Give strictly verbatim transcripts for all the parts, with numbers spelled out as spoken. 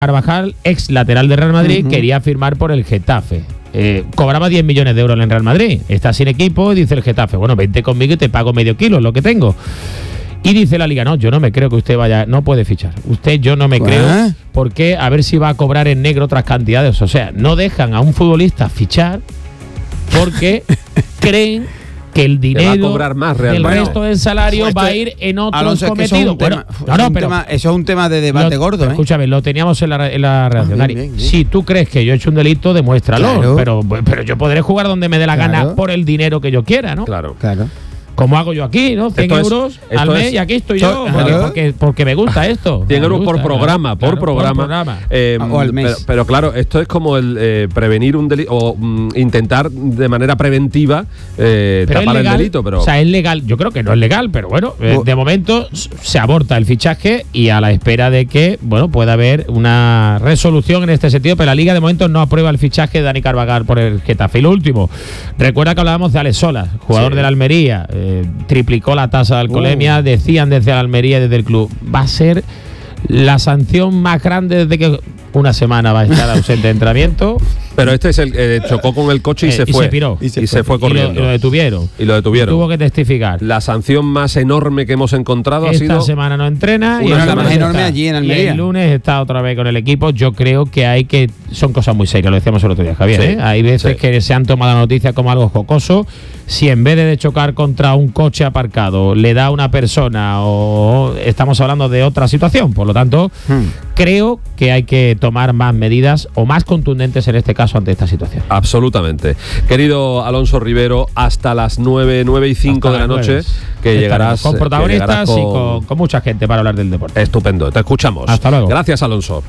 Carvajal, ex lateral de Real Madrid, uh-huh. quería firmar por el Getafe. Eh, cobraba diez millones de euros en el Real Madrid. Está sin equipo y dice el Getafe, bueno, vente conmigo y te pago medio kilo, es lo que tengo. Y dice la Liga, no, yo no me creo que usted vaya, no puede fichar. Usted, yo no me ¿Qué? creo, porque a ver si va a cobrar en negro otras cantidades. O sea, no dejan a un futbolista fichar porque creen que el dinero va a cobrar más, el resto del salario pues va a ir en otros Alonso, cometidos. Es que eso, bueno, tema, no, no, un pero tema, eso es un tema de debate lo, gordo. ¿eh? Escúchame, lo teníamos en la, en la redacción. Ah, bien, bien, bien. Si tú crees que yo he hecho un delito, demuéstralo. Claro. Pero, pero yo podré jugar donde me dé la Claro. gana por el dinero que yo quiera, ¿no? Claro. Claro. Como hago yo aquí, ¿no? cien Esto es- euros esto al mes es- y aquí estoy esto- yo. Porque, claro. porque, porque me gusta esto. cien Me euros gusta, por programa, claro, por claro, programa. Por programa. Eh, O al mes. Pero, pero claro, esto es como el eh, prevenir un delito o mm, intentar de manera preventiva eh, Pero tapar es legal, el delito. Pero o sea, es legal. Yo creo que no es legal, pero bueno, eh, Bu- de momento s- se aborta el fichaje y a la espera de que, bueno, pueda haber una resolución en este sentido. Pero la Liga de momento no aprueba el fichaje de Dani Carvajal por el Getafe. Y lo último, recuerda que hablábamos de Alex Sola, jugador Sí. de la Almería, eh, triplicó la tasa de alcoholemia. Decían desde la Almería y desde el club, va a ser la sanción más grande desde que una semana va a estar ausente de entrenamiento. pero este es el eh, chocó con el coche y Eh, se y fue se piró. y se, Y se fue Y lo, corriendo lo detuvieron. y lo detuvieron. Tuvo que testificar. La sanción más enorme que hemos encontrado ha Esta sido semana no entrena y, una el semana lunes enorme está. allí en Y Almería. el lunes está otra vez con el equipo. Yo creo que hay que son cosas muy serias, lo decíamos el otro día, Javier. Sí, ¿eh? Hay veces sí. que se han tomado la noticia como algo jocoso. Si en vez de chocar contra un coche aparcado le da a una persona, o estamos hablando de otra situación. Por lo tanto, Hmm. creo que hay que tomar más medidas o más contundentes en este caso ante esta situación. absolutamente. Querido Alonso Rivero, hasta las nueve, nueve y cinco Hasta de la las noche, nueve. que Estaremos llegarás con que protagonistas llegarás y con, con mucha gente para hablar del deporte. Estupendo, te escuchamos. Hasta luego. Gracias, Alonso.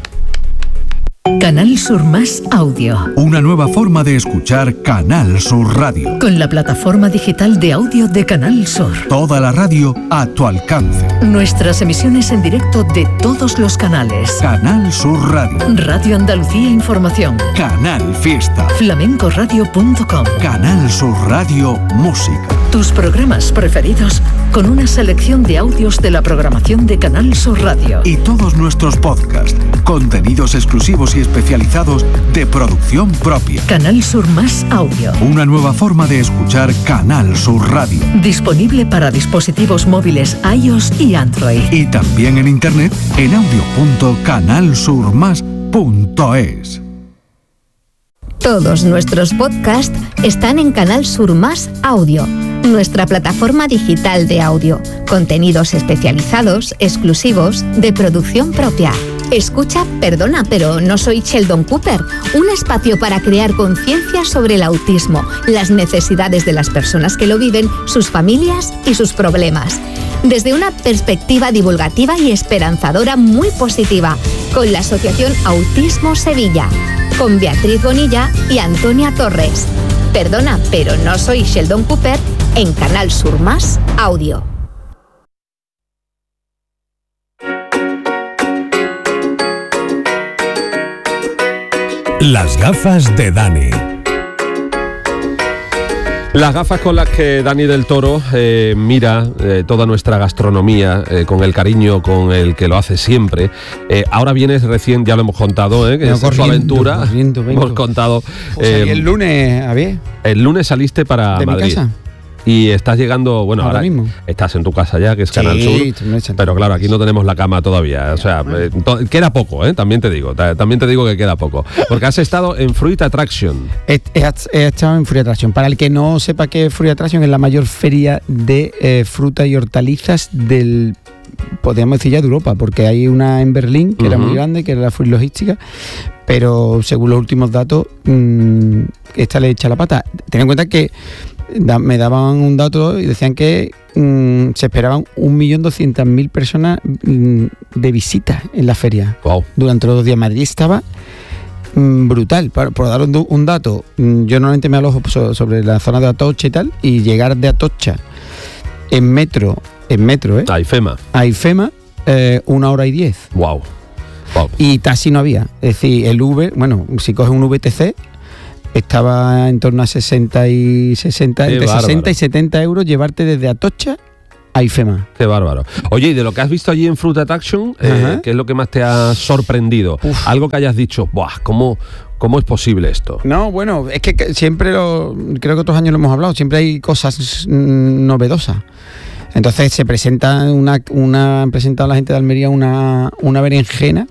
Canal Sur Más Audio. Una nueva forma de escuchar Canal Sur Radio. Con la plataforma digital de audio de Canal Sur. Toda la radio a tu alcance. Nuestras emisiones en directo de todos los canales. Canal Sur Radio. Radio Andalucía Información. Canal Fiesta. flamencoradio punto com. Canal Sur Radio Música. Tus programas preferidos con una selección de audios de la programación de Canal Sur Radio. Y todos nuestros podcasts, contenidos exclusivos y especializados de producción propia. Canal Sur Más Audio. Una nueva forma de escuchar Canal Sur Radio. Disponible para dispositivos móviles iOS y Android. Y también en internet en audio punto canal sur más punto es. Todos nuestros podcasts están en Canal Sur Más Audio, nuestra plataforma digital de audio, contenidos especializados, exclusivos, de producción propia. Escucha Perdona, pero no soy Sheldon Cooper, un espacio para crear conciencia sobre el autismo, las necesidades de las personas que lo viven, sus familias y sus problemas. Desde una perspectiva divulgativa y esperanzadora muy positiva, con la Asociación Autismo Sevilla, con Beatriz Bonilla y Antonia Torres. Perdona, pero no soy Sheldon Cooper, en Canal Sur Más Audio. Las gafas de Dani. Las gafas con las que Dani del Toro eh, mira eh, toda nuestra gastronomía eh, con el cariño con el que lo hace siempre. Eh, ahora vienes recién, ya lo hemos contado, eh, que Vengo es su corriendo, aventura. corriendo, vengo. Hemos contado. Pues eh, salí el lunes, a ver, el lunes saliste para de mi Madrid. casa. Y estás llegando, bueno, Ahora ahora, mismo. estás en tu casa ya, que es Canal Sí, Sur. estoy en esa- Pero claro, aquí no tenemos la cama todavía. O sea, eh, to- queda poco, ¿eh? También te digo. ta- También te digo que queda poco. Porque has estado en Fruit Attraction. He, he- he estado en Fruit Attraction. Para el que no sepa qué es Fruit Attraction, es la mayor feria de eh, fruta y hortalizas del, podríamos decir ya de Europa, porque hay una en Berlín, que era Ujú. muy grande, que era la Fruit Logística, pero según los últimos datos, mmm, esta le echa la pata. Ten en cuenta que da- me daban un dato y decían que mmm, se esperaban un millón doscientas mil personas mmm, de visitas en la feria. Wow. Durante los dos días Madrid estaba mm, brutal. Por, por dar un, du- un dato, mm, yo normalmente me alojo so- sobre la zona de Atocha y tal, y llegar de Atocha en metro, en metro, ¿eh? A IFEMA. a IFEMA, eh, una hora y diez. Wow. Wow. Y taxi no había. Es decir, el Uber, bueno, si coges un V T C, estaba en torno a sesenta y sesenta, Qué entre bárbaro. sesenta y setenta euros llevarte desde Atocha hay fe más. Qué bárbaro. Oye, y de lo que has visto allí en Fruit Attraction, eh, ¿qué es lo que más te ha sorprendido? Uf. Algo que hayas dicho, ¡buah! ¿Cómo, ¿Cómo es posible esto? No, bueno, es que siempre, lo, creo que otros años lo hemos hablado, siempre hay cosas novedosas. Entonces se presenta una, una han presentado la gente de Almería una, una berenjena.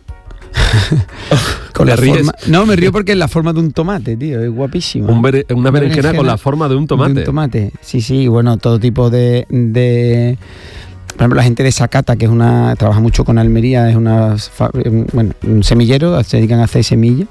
Con la forma, no, me río porque es la forma de un tomate, tío, es guapísima. Un bere, una, una berenjena, berenjena con la forma de un tomate. De un tomate, sí, sí, bueno, todo tipo de, de... Por ejemplo, la gente de Sakata, que es una trabaja mucho con Almería, es una bueno, un semillero, se dedican a hacer semillas.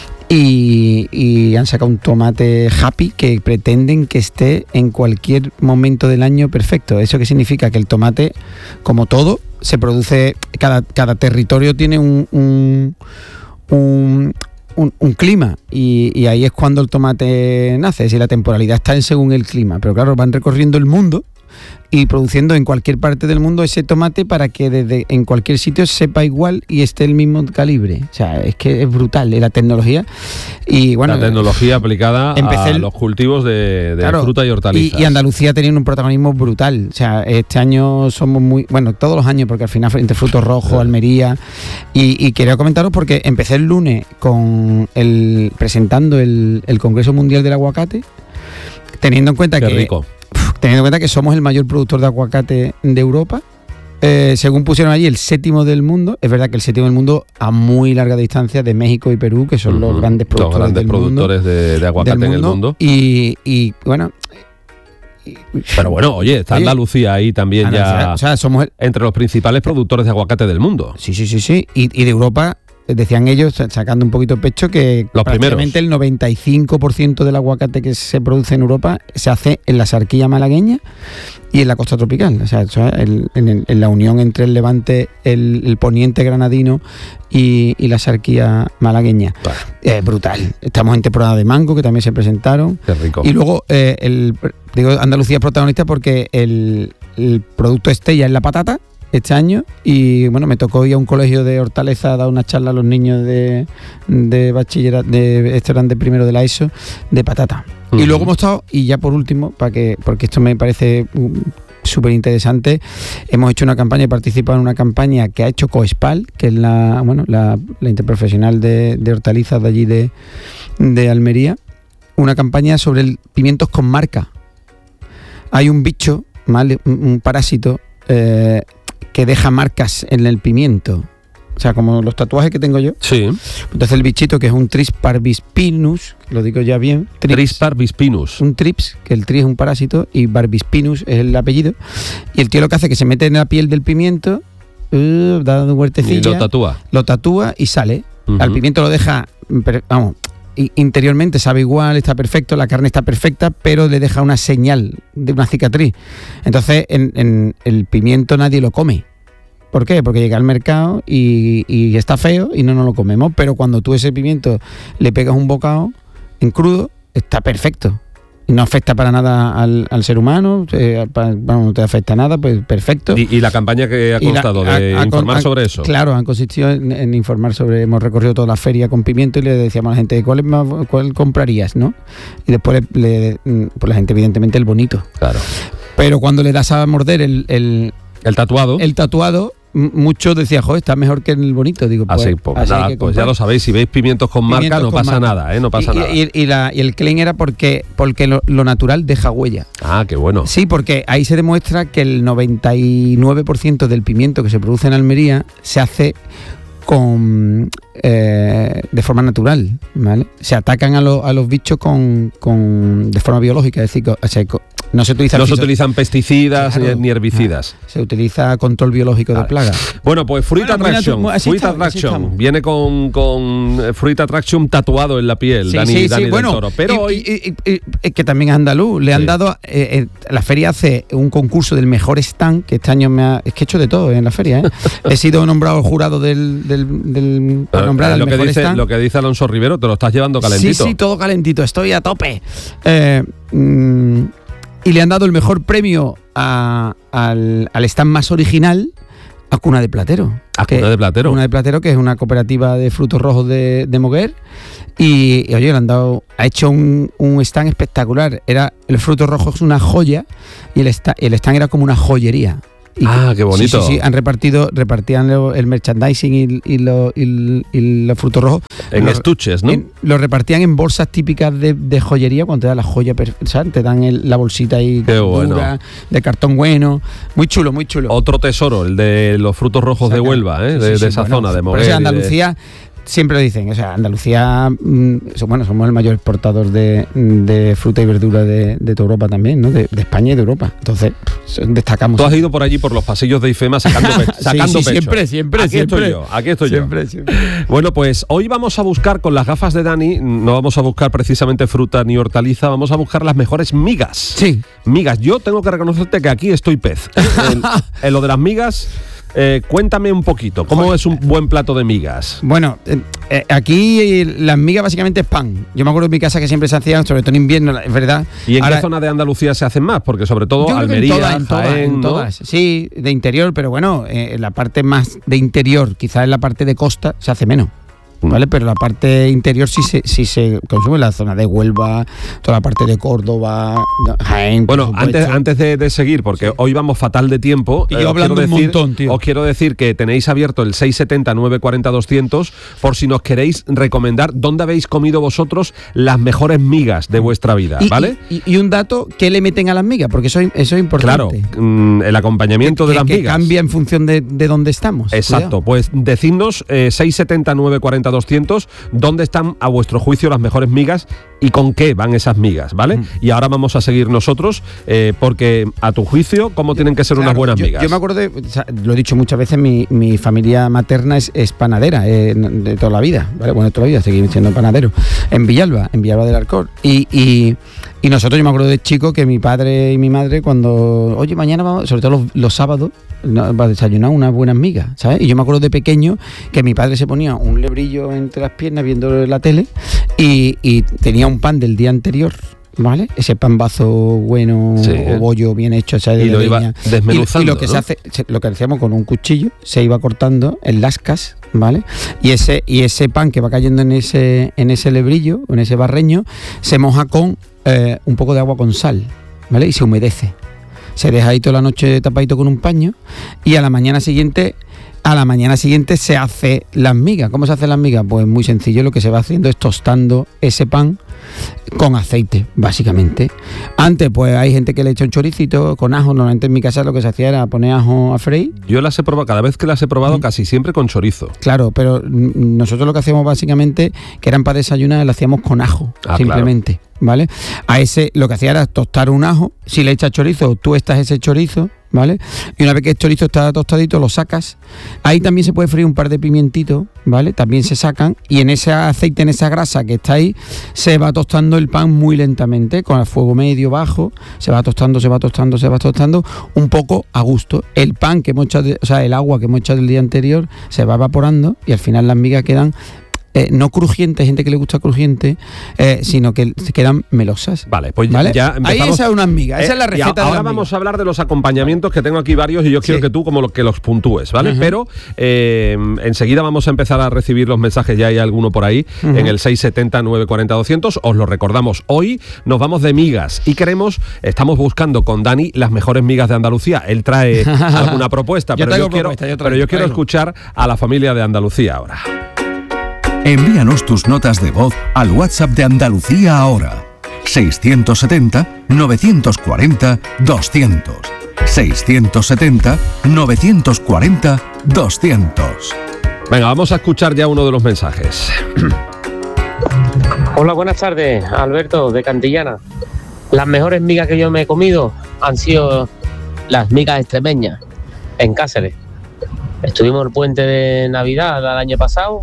Y, y han sacado un tomate happy que pretenden que esté en cualquier momento del año perfecto. ¿Eso qué significa? Que el tomate, como todo, se produce, cada, cada territorio tiene un, un, un, un, un clima y, y ahí es cuando el tomate nace. Es decir, la temporalidad está en según el clima. Pero claro, van recorriendo el mundo y produciendo en cualquier parte del mundo ese tomate para que desde en cualquier sitio sepa igual y esté el mismo calibre. O sea, es que es brutal la tecnología. Y bueno, la tecnología aplicada a el, los cultivos de, de claro, fruta y hortalizas. Y, y Andalucía teniendo un protagonismo brutal. O sea, este año somos muy, bueno, todos los años, porque al final entre frutos rojos, sí. Almería. Y, y quería comentaros porque empecé el lunes con el presentando el, el Congreso Mundial del Aguacate, teniendo en cuenta Qué que rico. Teniendo en cuenta que somos el mayor productor de aguacate de Europa, eh, según pusieron allí el séptimo del mundo, es verdad que el séptimo del mundo a muy larga distancia de México y Perú, que son uh-huh. los grandes productores, los grandes del productores mundo, de, de aguacate en el mundo. Y, y bueno... Pero bueno, oye, está oye, Andalucía ahí también Andalucía, ya o sea, somos el, entre los principales productores de aguacate del mundo. Sí, sí, sí, sí. Y, y de Europa... Decían ellos, sacando un poquito pecho, que los prácticamente primeros. el noventa y cinco por ciento del aguacate que se produce en Europa se hace en la Sarquía malagueña y en la costa tropical. O sea, el, en, en la unión entre el Levante, el, el poniente granadino y, y la Sarquía malagueña. Vale. Eh, brutal. Estamos en temporada de mango, que también se presentaron. Qué rico. Y luego, eh, el, digo, Andalucía es protagonista porque el, el producto estrella es la patata este año y bueno, me tocó ir a un colegio de Hortaleza a dar una charla a los niños de, de bachillerato, de este eran de primero de la ESO, de patata. Uh-huh. Y luego hemos estado, y ya por último, para que porque esto me parece súper interesante, hemos hecho una campaña y participado en una campaña que ha hecho Coespal, que es la bueno la, la interprofesional de, de hortalizas de allí de, de Almería, una campaña sobre el pimientos con marca. Hay un bicho, ¿vale? un, un parásito, eh, que deja marcas en el pimiento, o sea, como los tatuajes que tengo yo. Sí. Entonces el bichito, que es un Trips parvispinus, lo digo ya bien. Trips, Trips parvispinus. Un Trips, que el Trips es un parásito y Barbispinus es el apellido. Y el tío lo que hace es que se mete en la piel del pimiento, uh, da un huertecilla. Y lo tatúa. Lo tatúa y sale. Uh-huh. Al pimiento lo deja, vamos, interiormente sabe igual, está perfecto, la carne está perfecta, pero le deja una señal de una cicatriz. Entonces en, en el pimiento nadie lo come. ¿Por qué? Porque llega al mercado y, y está feo y no nos lo comemos, pero cuando tú ese pimiento le pegas un bocado en crudo, está perfecto. Y no afecta para nada al, al ser humano, eh, para, bueno, no te afecta nada, pues perfecto. ¿Y, y la campaña que ha constado la, de a, a, informar a, sobre eso? Claro, han consistido en, en informar sobre, hemos recorrido toda la feria con pimiento y le decíamos a la gente, ¿cuál, es más, cuál comprarías? ¿No? Y después le, le, pues la gente, evidentemente, el bonito. Claro. Pero cuando le das a morder el... El, el tatuado. El tatuado... Muchos decían, joder, está mejor que en el bonito. Digo, pues, así, pues, así nada, pues ya lo sabéis, si veis pimientos con pimientos marca no con pasa marca. nada, ¿eh? No pasa y, nada. Y, y, la, y el claim era porque, porque lo, lo natural deja huella. Ah, qué bueno. Sí, porque ahí se demuestra que el noventa y nueve por ciento del pimiento que se produce en Almería se hace con eh, de forma natural, ¿vale? Se atacan a, lo, a los bichos con, con de forma biológica, es decir, o sea, no se utilizan, no se utilizan pesticidas, claro, ni herbicidas. No, se utiliza control biológico vale. de plagas. Bueno, pues Fruit bueno, Attraction, mira, Fruit Attraction viene con, con Fruit Attraction tatuado en la piel, sí, Dani, sí, Dani sí, bueno, del Toro. Pero y, hoy... y, y, y, y, que también es andaluz, le sí. han dado, eh, eh, la feria hace un concurso del mejor stand, que este año me ha, es que he hecho de todo en la feria, ¿eh? He sido nombrado jurado del, del, del para nombrar al lo que mejor dice, stand. Lo que dice Alonso Rivero, te lo estás llevando calentito. Sí, sí, todo calentito, estoy a tope. Eh, mmm, y le han dado el mejor premio a, al, al stand más original, a Cuna de Platero. A que, Cuna de Platero. Cuna de Platero, que es una cooperativa de frutos rojos de, de Moguer. Y, y, oye, le han dado, ha hecho un, un stand espectacular. Era, el fruto rojo es una joya y el, sta, el stand era como una joyería. Y ah, qué bonito. Sí, sí, sí, han repartido, repartían lo, el merchandising y, y, lo, y, y los frutos rojos. En lo, estuches, ¿no? En, lo repartían en bolsas típicas de, de joyería, cuando te dan la joya, ¿sabes? Te dan el, la bolsita ahí qué dura, bueno. de cartón bueno. Muy chulo, muy chulo. Otro tesoro, el de los frutos rojos, o sea, de Huelva, ¿eh? Sí, sí, de, sí, de esa bueno, zona de Moguer. O sea, Andalucía... Siempre lo dicen, o sea, Andalucía, mmm, bueno, somos el mayor exportador de, de fruta y verdura de, de toda Europa también, ¿no? De, de España y de Europa. Entonces, destacamos. Tú has ido por allí, por los pasillos de IFEMA, sacando, pe sacando sí, sí, pecho. Siempre, siempre, aquí siempre. Estoy yo, aquí estoy siempre, yo. Siempre. Bueno, pues hoy vamos a buscar, con las gafas de Dani, no vamos a buscar precisamente fruta ni hortaliza, vamos a buscar las mejores migas. Sí. Migas. Yo tengo que reconocerte que aquí estoy pez. en, en lo de las migas... Eh, cuéntame un poquito, ¿cómo Joder. es un buen plato de migas? Bueno, eh, eh, aquí las migas básicamente es pan. Yo me acuerdo en mi casa que siempre se hacían, sobre todo en invierno, es verdad. ¿Y en Ahora, qué zona de Andalucía se hacen más? Porque sobre todo Almería, en todas, en todas, Jaén, en todas. ¿no? Sí, de interior, pero bueno, eh, en la parte más de interior, quizás en la parte de costa, se hace menos. ¿Vale? Pero la parte interior sí se, sí se consume, la zona de Huelva, toda la parte de Córdoba, Jaén. Bueno, antes, antes de, de seguir, porque sí. hoy vamos fatal de tiempo. Y yo eh, hablando decir, un montón, tío. Os quiero decir que tenéis abierto el seis setenta, nueve cuarenta, doscientos por si nos queréis recomendar dónde habéis comido vosotros las mejores migas de vuestra vida, y, ¿vale? Y, y, y un dato, ¿qué le meten a las migas? Porque eso, eso es importante. Claro, mmm, el acompañamiento que, de las que migas. cambia en función de, de dónde estamos. Exacto, cuidado. Pues decidnos eh, seis setenta, nueve cuarenta, doscientos dónde están a vuestro juicio las mejores migas y con qué van esas migas, ¿vale? Mm. Y ahora vamos a seguir nosotros, eh, porque a tu juicio, ¿cómo tienen que ser claro, unas buenas yo, migas? Yo me acuerdo, de, o sea, lo he dicho muchas veces, mi, mi familia materna es, es panadera eh, de toda la vida, ¿vale? Bueno, de toda la vida, seguimos siendo panaderos, en Villalba, en Villalba del Alcor. Y, y, y nosotros, yo me acuerdo de chico que mi padre y mi madre, cuando, oye, mañana vamos, sobre todo los, los sábados, no, va a desayunar unas buenas migas, ¿sabes? Y yo me acuerdo de pequeño que mi padre se ponía un lebrillo entre las piernas viendo la tele y, y tenía un pan del día anterior, ¿vale? Ese pan bazo bueno, sí, o bollo bien hecho, o sea, de y lo leña. iba desmenuzando, y, y lo que ¿no? se hace, lo que hacíamos con un cuchillo, se iba cortando en lascas, ¿vale? Y ese, y ese pan que va cayendo en ese, en ese lebrillo, en ese barreño, se moja con eh, un poco de agua con sal, ¿vale? Y se humedece. Se deja ahí toda la noche tapadito con un paño y a la mañana siguiente a la mañana siguiente se hace las migas. ¿Cómo se hacen las migas? Pues muy sencillo, lo que se va haciendo es tostando ese pan con aceite, básicamente. Antes, pues hay gente que le echa un choricito con ajo. Normalmente en mi casa lo que se hacía era poner ajo a freír. Yo las he probado, cada vez que las he probado, mm. casi siempre con chorizo. Claro, pero nosotros lo que hacíamos básicamente, que eran para desayunar, lo hacíamos con ajo, ah, simplemente. Claro. ¿Vale? A ese lo que hacía era tostar un ajo. Si le echas chorizo, tú estás ese chorizo, ¿vale? Y una vez que el chorizo está tostadito, lo sacas. Ahí también se puede freír un par de pimientitos, ¿vale? También se sacan y en ese aceite, en esa grasa que está ahí, se va tostando el pan muy lentamente, con el fuego medio, bajo. Se va tostando, se va tostando, se va tostando, un poco a gusto. El pan que hemos echado, de, o sea, el agua que hemos echado el día anterior se va evaporando y al final las migas quedan Eh, no crujiente, hay gente que le gusta crujiente, eh, sino que se quedan melosas. Vale, pues ¿vale? ya empezamos. Ahí esa es una miga, esa eh, es la receta. Ahora de vamos a hablar de los acompañamientos, que tengo aquí varios y yo quiero sí. que tú como lo, que los puntúes, ¿vale? Uh-huh. Pero eh, enseguida vamos a empezar a recibir los mensajes, ya hay alguno por ahí, uh-huh. en el seis setenta, nueve cuarenta, doscientos. Os lo recordamos, hoy nos vamos de migas y queremos, estamos buscando con Dani las mejores migas de Andalucía. Él trae alguna propuesta, yo pero, yo propuesta quiero, yo traigo, pero yo quiero traigo. escuchar a la familia de Andalucía ahora. Envíanos tus notas de voz al WhatsApp de Andalucía ahora. seiscientos setenta, novecientos cuarenta, doscientos. seiscientos setenta, novecientos cuarenta, doscientos. Venga, vamos a escuchar ya uno de los mensajes. Hola, buenas tardes, Alberto de Cantillana. Las mejores migas que yo me he comido han sido las migas extremeñas en Cáceres. Estuvimos el puente de Navidad el año pasado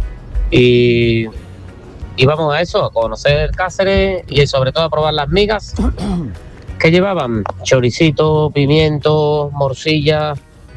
y íbamos a eso, a conocer Cáceres y sobre todo a probar las migas que llevaban choricito, pimiento, morcilla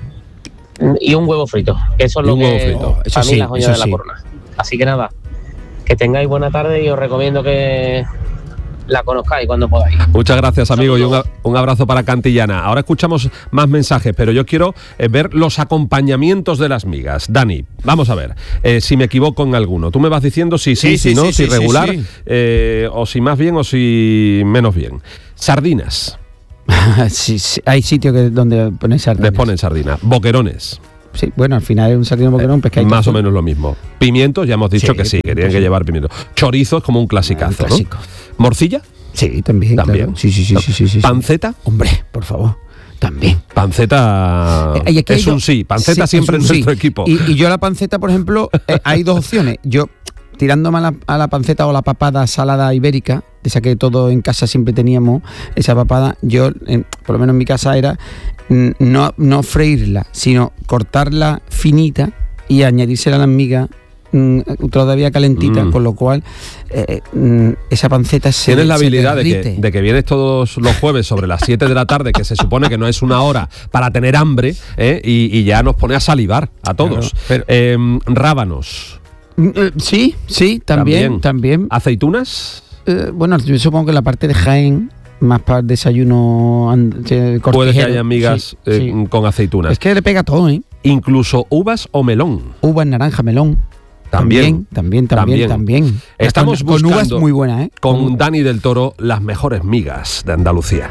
y un huevo frito, que eso es lo que eso a mí sí, las joyas de la sí. corona. Así que nada, que tengáis buena tarde y os recomiendo que la conozcáis cuando podáis. Muchas gracias, amigo, y un, un abrazo para Cantillana. Ahora escuchamos más mensajes, pero yo quiero eh, ver los acompañamientos de las migas. Dani, vamos a ver, eh, si me equivoco en alguno. Tú me vas diciendo si sí, sí, si sí, no, sí, si sí, regular, sí, sí. Eh, o si más bien o si menos bien. Sardinas. sí, sí, hay sitios que donde ponen sardinas. Les ponen sardinas. Boquerones. Sí, bueno, al final es un sardino boquerón, eh, pescado. Más o menos lo mismo. Pimientos, ya hemos dicho sí, que sí, que tienen sí. que llevar pimientos. Chorizo es como un clasicazo, ¿no? ¿Morcilla? Sí, también. También. Claro. Sí, sí, sí, sí, sí, sí. ¿Panceta? Hombre, por favor. También. Panceta eh, es un sí. Panceta sí, siempre en nuestro sí. equipo. Y, y yo la panceta, por ejemplo, eh, hay dos opciones. Yo, tirándome a la, a la panceta o la papada salada ibérica, de esa que todos en casa siempre teníamos, esa papada, yo, eh, por lo menos en mi casa, era no, no freírla, sino cortarla finita y añadírsela a las migas todavía calentita, mm. con lo cual eh, esa panceta se Tienes la habilidad de que, de que vienes todos los jueves sobre las siete de la tarde, que se supone que no es una hora para tener hambre, ¿eh? y, y ya nos pone a salivar a todos. Claro, pero, eh, rábanos. Sí, sí, también. también. también. ¿Aceitunas? Eh, bueno, yo supongo que la parte de Jaén, más para el desayuno eh, puede que haya amigas sí, eh, sí. con aceitunas. Es que le pega todo, ¿eh? Incluso uvas o melón. Uvas, naranja, melón. También, también, también, también. también. Estamos con, buscando con uvas muy buenas, ¿eh? Con, con Dani del Toro, las mejores migas de Andalucía.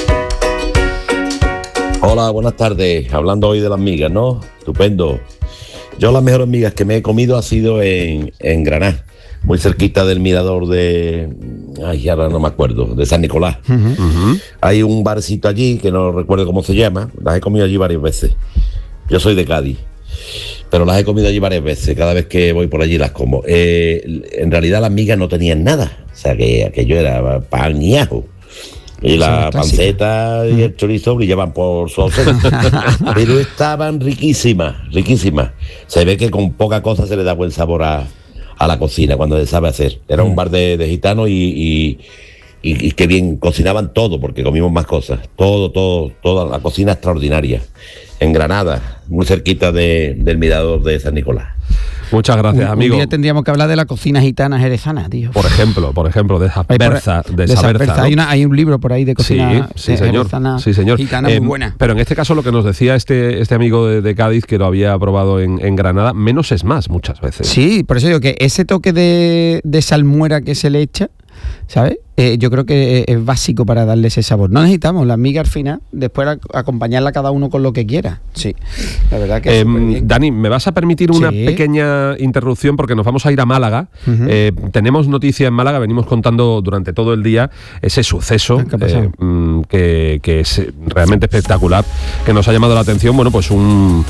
Hola, buenas tardes. Hablando hoy de las migas, ¿no? Estupendo. Yo las mejores migas que me he comido ha sido en, en Granada, muy cerquita del mirador de... Ay, ahora no me acuerdo, de San Nicolás. Uh-huh. Uh-huh. Hay un barcito allí, que no recuerdo cómo se llama, las he comido allí varias veces. Yo soy de Cádiz, pero las he comido allí varias veces, cada vez que voy por allí las como. Eh, en realidad las migas no tenían nada, o sea que aquello era pan y ajo. Y la panceta y el chorizo brillaban por su ausencia. Pero estaban riquísimas, riquísimas. Se ve que con poca cosa se le da buen sabor a, a la cocina cuando se sabe hacer. Era un bar de, de gitanos y, y, y, y que bien cocinaban todo, porque comimos más cosas. Todo, todo, toda la cocina extraordinaria. En Granada, muy cerquita de, del mirador de San Nicolás. Muchas gracias, un, amigo. Un día tendríamos que hablar de la cocina gitana jerezana, tío. Por ejemplo, por ejemplo, de esa berza, de, de esa berza, ¿no? Hay, una, hay un libro por ahí de cocina sí, sí, señor, sí, señor. gitana eh, muy buena. Pero en este caso lo que nos decía este, este amigo de, de Cádiz, que lo había probado en, en Granada, menos es más muchas veces. Sí, por eso digo que ese toque de, de salmuera que se le echa, ¿sabes? Eh, yo creo que es básico para darle ese sabor. No necesitamos la miga al final, después acompañarla cada uno con lo que quiera. Sí, la verdad que eh, Dani, ¿me vas a permitir una sí. pequeña interrupción? Porque nos vamos a ir a Málaga. Uh-huh. Eh, tenemos noticia en Málaga, venimos contando durante todo el día ese suceso eh, que, que es realmente espectacular, que nos ha llamado la atención. Bueno, pues un...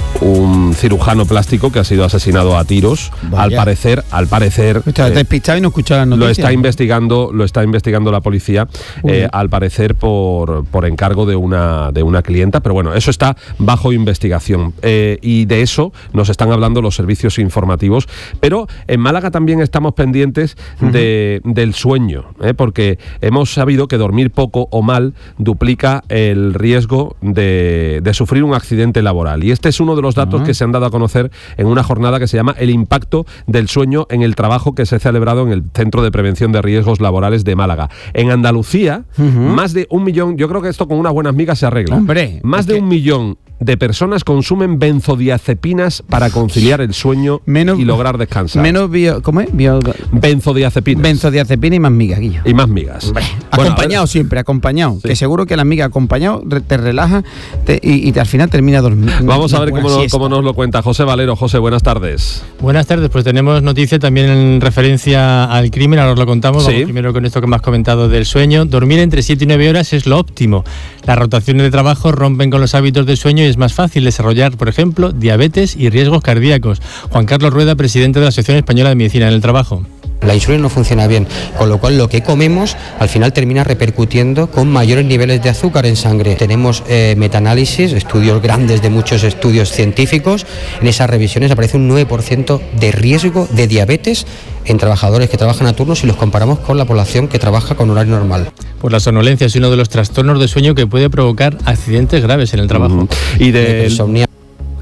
un cirujano plástico que ha sido asesinado a tiros. Vaya. Al parecer, al parecer está despistado eh, y no escucha las noticias. Lo está investigando, lo está investigando la policía, eh, al parecer por, por encargo de una de una clienta, pero bueno, eso está bajo investigación. Eh, y de eso nos están hablando los servicios informativos. Pero en Málaga también estamos pendientes uh-huh. de, del sueño, eh, porque hemos sabido que dormir poco o mal duplica el riesgo de, de sufrir un accidente laboral. Y este es uno de los datos uh-huh. que se han dado a conocer en una jornada que se llama El impacto del sueño en el trabajo, que se ha celebrado en el Centro de Prevención de Riesgos Laborales de Málaga. En Andalucía, uh-huh. más de un millón, yo creo que esto con unas buenas migas se arregla. Hombre, más de que... un millón de personas consumen benzodiazepinas para conciliar el sueño menos, y lograr descansar. Menos bio, ¿cómo es? Bio... Benzodiazepinas. Benzodiazepina y más migas, Guillo. Y más migas. Bueno, acompañado siempre, acompañado. Sí. Que seguro que la miga acompañado te relaja te, y, y al final termina dormido. Vamos a ver cómo, no, cómo nos lo cuenta José Valero. José, buenas tardes. Buenas tardes, pues tenemos noticia también en referencia al crimen, ahora os lo contamos. Sí. Vamos primero con esto que me has comentado del sueño. Dormir entre siete y nueve horas es lo óptimo. Las rotaciones de trabajo rompen con los hábitos del sueño y es más fácil desarrollar, por ejemplo, diabetes y riesgos cardíacos. Juan Carlos Rueda, presidente de la Asociación Española de Medicina en el Trabajo. La insulina no funciona bien, con lo cual lo que comemos al final termina repercutiendo con mayores niveles de azúcar en sangre. Tenemos eh, metaanálisis, estudios grandes de muchos estudios científicos. En esas revisiones aparece un nueve por ciento de riesgo de diabetes en trabajadores que trabajan a turnos si los comparamos con la población que trabaja con horario normal. Pues la somnolencia es uno de los trastornos de sueño que puede provocar accidentes graves en el trabajo. Uh-huh. Y de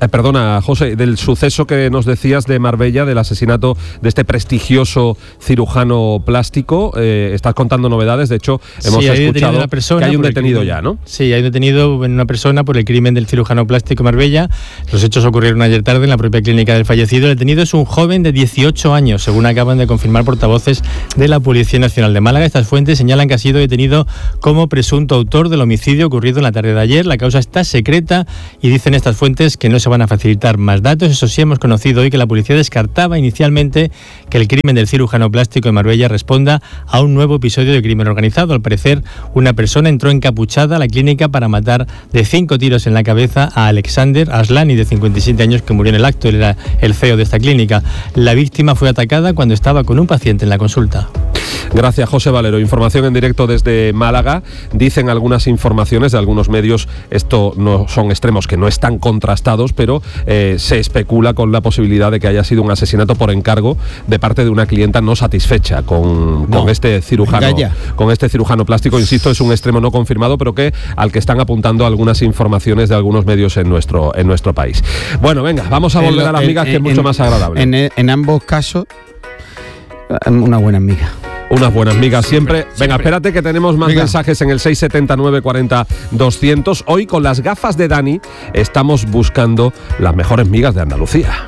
Eh, perdona, José, del suceso que nos decías de Marbella, del asesinato de este prestigioso cirujano plástico, eh, estás contando novedades. De hecho, hemos sí, hay escuchado una persona que hay un por el detenido crimen. ya, ¿no? Sí, hay un detenido en una persona por el crimen del cirujano plástico Marbella. Los hechos ocurrieron ayer tarde en la propia clínica del fallecido. El detenido es un joven de dieciocho años, según acaban de confirmar portavoces de la Policía Nacional de Málaga. Estas fuentes señalan que ha sido detenido como presunto autor del homicidio ocurrido en la tarde de ayer. La causa está secreta y dicen estas fuentes que no se van a facilitar más datos. Eso sí, hemos conocido hoy que la policía descartaba inicialmente que el crimen del cirujano plástico de Marbella responda a un nuevo episodio de crimen organizado. Al parecer, una persona entró encapuchada a la clínica para matar de cinco tiros en la cabeza a Alexander Aslani, de cincuenta y siete años, que murió en el acto. Él era el C E O de esta clínica. La víctima fue atacada cuando estaba con un paciente en la consulta. Gracias, José Valero. Información en directo desde Málaga. Dicen algunas informaciones de algunos medios, esto no son extremos que no están contrastados, pero eh, se especula con la posibilidad de que haya sido un asesinato por encargo de parte de una clienta no satisfecha con, No, con este cirujano, con este cirujano plástico. Insisto, es un extremo no confirmado, pero que al que están apuntando algunas informaciones de algunos medios en nuestro en nuestro país. Bueno, venga, vamos a volver En lo- a las en- migas, que en- es mucho en- más agradable. En, en ambos casos, una buena amiga. Unas buenas migas siempre. Venga, siempre. espérate que tenemos más Venga. mensajes en el seis setenta, nueve cuarenta, doscientos. Hoy con las gafas de Dani estamos buscando las mejores migas de Andalucía.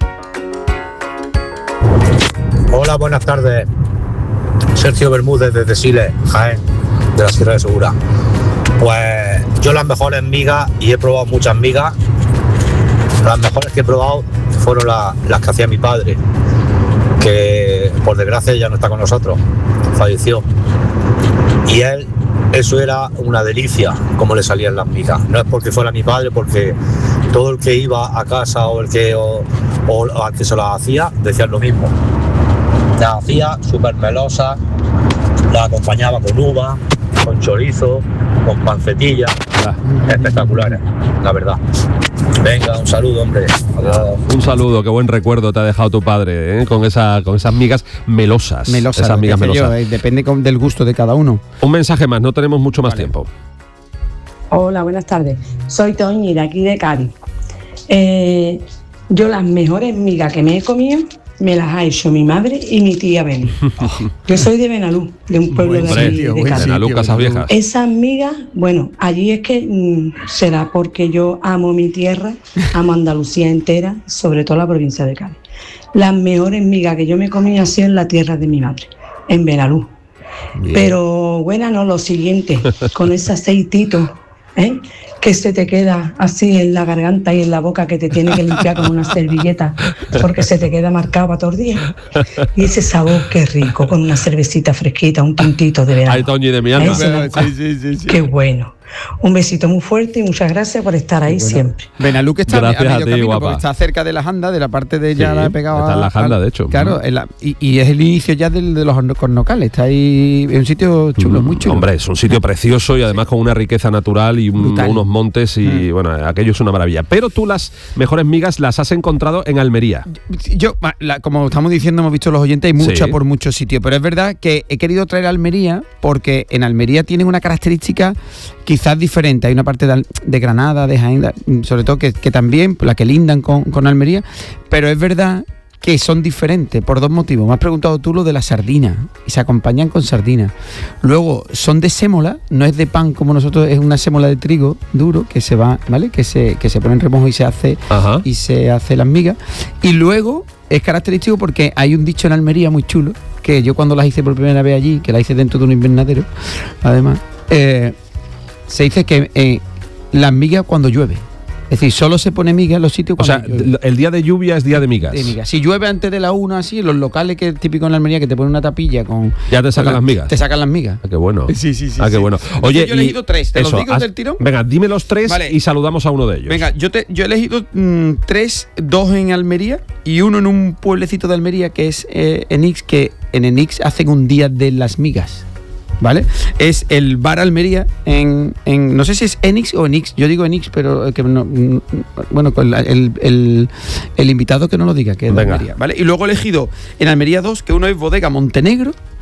Hola, buenas tardes. Sergio Bermúdez desde Siles, Jaén, de la Sierra de Segura. Pues yo las mejores migas, y he probado muchas migas, las mejores que he probado fueron la- las que hacía mi padre, que por desgracia ya no está con nosotros, falleció. Y él, eso era una delicia, como le salían las migas. No es porque fuera mi padre, porque todo el que iba a casa o el que o, o al que se las hacía decían lo mismo. La hacía súper melosa, la acompañaba con uva, con chorizo, con pancetilla, espectaculares, la verdad. Venga, un saludo, hombre. Adiós. Un saludo, qué buen recuerdo te ha dejado tu padre, ¿eh? con, esa, con esas migas melosas. Melosa, esas lo que migas sé yo, melosas. eh, depende con- del gusto de cada uno. Un mensaje más, no tenemos mucho más tiempo. Hola, buenas tardes. Soy Toñi, de aquí de Cádiz. Eh, yo las mejores migas que me he comido me las ha hecho mi madre y mi tía Beni. Yo soy de Benalú, de un pueblo de, Hombre, aquí, de buen Cádiz. Benalú, Casas Viejas. Esas migas, bueno, allí es que mm, será porque yo amo mi tierra, amo Andalucía entera, sobre todo la provincia de Cádiz. Las mejores migas que yo me comí han sido en la tierra de mi madre, en Benalú. Bien. Pero bueno, no, lo siguiente, con ese aceitito, ¿eh? que se te queda así en la garganta y en la boca, que te tiene que limpiar con una servilleta porque se te queda marcado para todos los días. Y ese sabor, qué rico, con una cervecita fresquita, un tintito de verano. Ay, Toñi, de mi alma. Ese me encanta. Qué bueno. Un besito muy fuerte y muchas gracias por estar ahí siempre. Benalú, que está Gracias a medio a ti, camino, guapa. porque está cerca de la Janda, de la parte de ya Sí, la he pegado está en la a- Janda, al- de hecho. Claro, Mm. en la- y, y es el inicio ya del, de los cornocales. Está ahí en un sitio chulo, muy chulo. Hombre, es un sitio precioso y además con una riqueza natural y un- Brutal. unos montes y bueno, aquello es una maravilla. Pero tú las mejores migas las has encontrado en Almería. Yo, ma- la- como estamos diciendo, hemos visto los oyentes, hay mucha Sí. por muchos sitios, pero es verdad que he querido traer a Almería porque en Almería tienen una característica quizás diferente. Hay una parte de, Al- de Granada, de Jaén, de- sobre todo que, que también, la que lindan con, con Almería, pero es verdad que son diferentes por dos motivos. Me has preguntado tú lo de la sardina y se acompañan con sardina. Luego son de sémola, no es de pan como nosotros, es una sémola de trigo duro que se va, ¿vale? Que se, que se pone en remojo y se hace Ajá. y se hace las migas. Y luego es característico porque hay un dicho en Almería muy chulo, que yo cuando las hice por primera vez allí, que la hice dentro de un invernadero, además, eh, se dice que eh, las migas cuando llueve. Es decir, solo se pone miga en los sitios O cuando sea, llueve. el día de lluvia es día de migas. De migas. Si llueve antes de la una, así, en los locales que es típico en la Almería, que te ponen una tapilla con... Ya te sacan con la- las migas. Te sacan las migas. Ah, qué bueno. Sí, sí, sí, Ah, qué sí. bueno. Entonces Oye, yo he y elegido tres. ¿Te los eso, digo haz- del tirón? Venga, dime los tres Vale. y saludamos a uno de ellos. Venga, yo te, yo he elegido mm, tres, dos en Almería y uno en un pueblecito de Almería que es eh, Enix, que en Enix hacen un día de las migas. ¿Vale? Es el bar Almería en, en no sé si es Enix o Enix, yo digo Enix, pero que no, mm, bueno, con la- el, el, el invitado que no lo diga, que es de Venga. Almería, ¿vale? Y luego he elegido en Almería dos, que uno es Bodega Montenegro,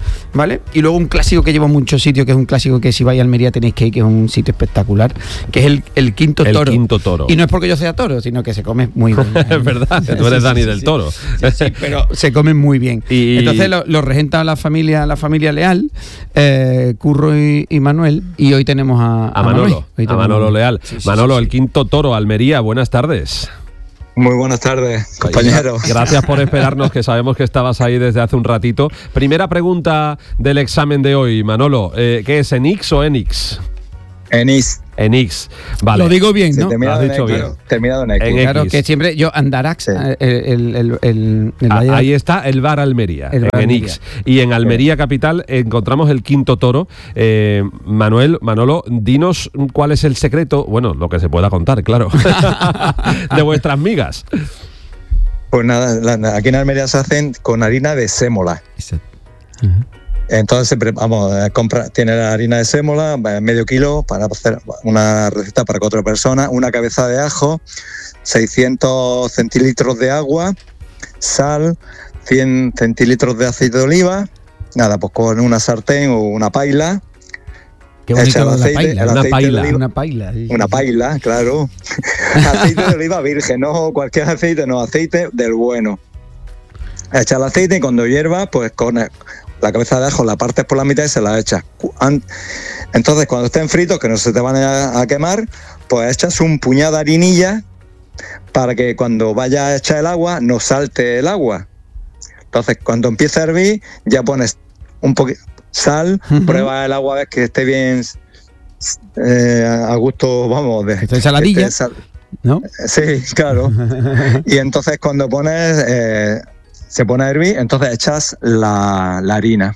¿vale? Y luego un clásico que llevo en muchos sitios, que es un clásico que si vais a Almería tenéis que ir, que es un sitio espectacular, que es el, el Quinto el Toro. Quinto Toro. Y no es porque yo sea toro, sino que se come muy bien. Es verdad, tú eres sí, Dani sí, del sí, Toro. Sí, sí, pero se comen muy bien. Y... Entonces lo, lo regenta la familia, la familia Leal, eh, Curro y, y Manuel, y hoy tenemos a, a, a Manolo, hoy a Manolo Leal. Sí, sí, Manolo, sí, sí. el Quinto Toro, Almería, buenas tardes. Muy buenas tardes, compañeros. Gracias por esperarnos, que sabemos que estabas ahí desde hace un ratito. Primera pregunta del examen de hoy, Manolo. Eh, ¿Qué es, Enix o Enix? Enix. Enix, vale. Lo digo bien, ¿no? Sí, terminado Lo has dicho en bien. X, terminado en X. En claro, X. que siempre yo Andarax, sí. el, el, el, el, el ah, ahí está el bar Almería, el en bar Enix. Almería. Y en Almería capital encontramos el Quinto Toro. Eh, Manuel, Manolo, dinos cuál es el secreto, bueno, lo que se pueda contar, claro, de vuestras migas. Pues nada, la, aquí en Almería se hacen con harina de sémola. Uh-huh. Entonces siempre, vamos, compra, tiene la harina de sémola, medio kilo para hacer una receta para cuatro personas, una cabeza de ajo, seiscientos centilitros de agua, sal, cien centilitros de aceite de oliva, nada, pues con una sartén o una paila. Qué bonito, echa el aceite, paila, el una aceite paila. de oliva, una paila. Sí, una sí. paila, claro. Aceite de oliva virgen, no cualquier aceite, no, aceite del bueno. Echa el aceite y cuando hierva, pues con el, la cabeza de ajo la partes por la mitad y se la echas. Entonces, cuando estén fritos, que no se te van a, a quemar, pues echas un puñado de harinilla para que cuando vaya a echar el agua, no salte el agua. Entonces, cuando empiece a hervir, ya pones un poquito sal, uh-huh. prueba el agua, ves que esté bien eh, a gusto, vamos, de ¿Está saladilla? ¿No? Sí, claro. Y entonces cuando pones, eh, se pone a hervir, entonces echas la, la harina.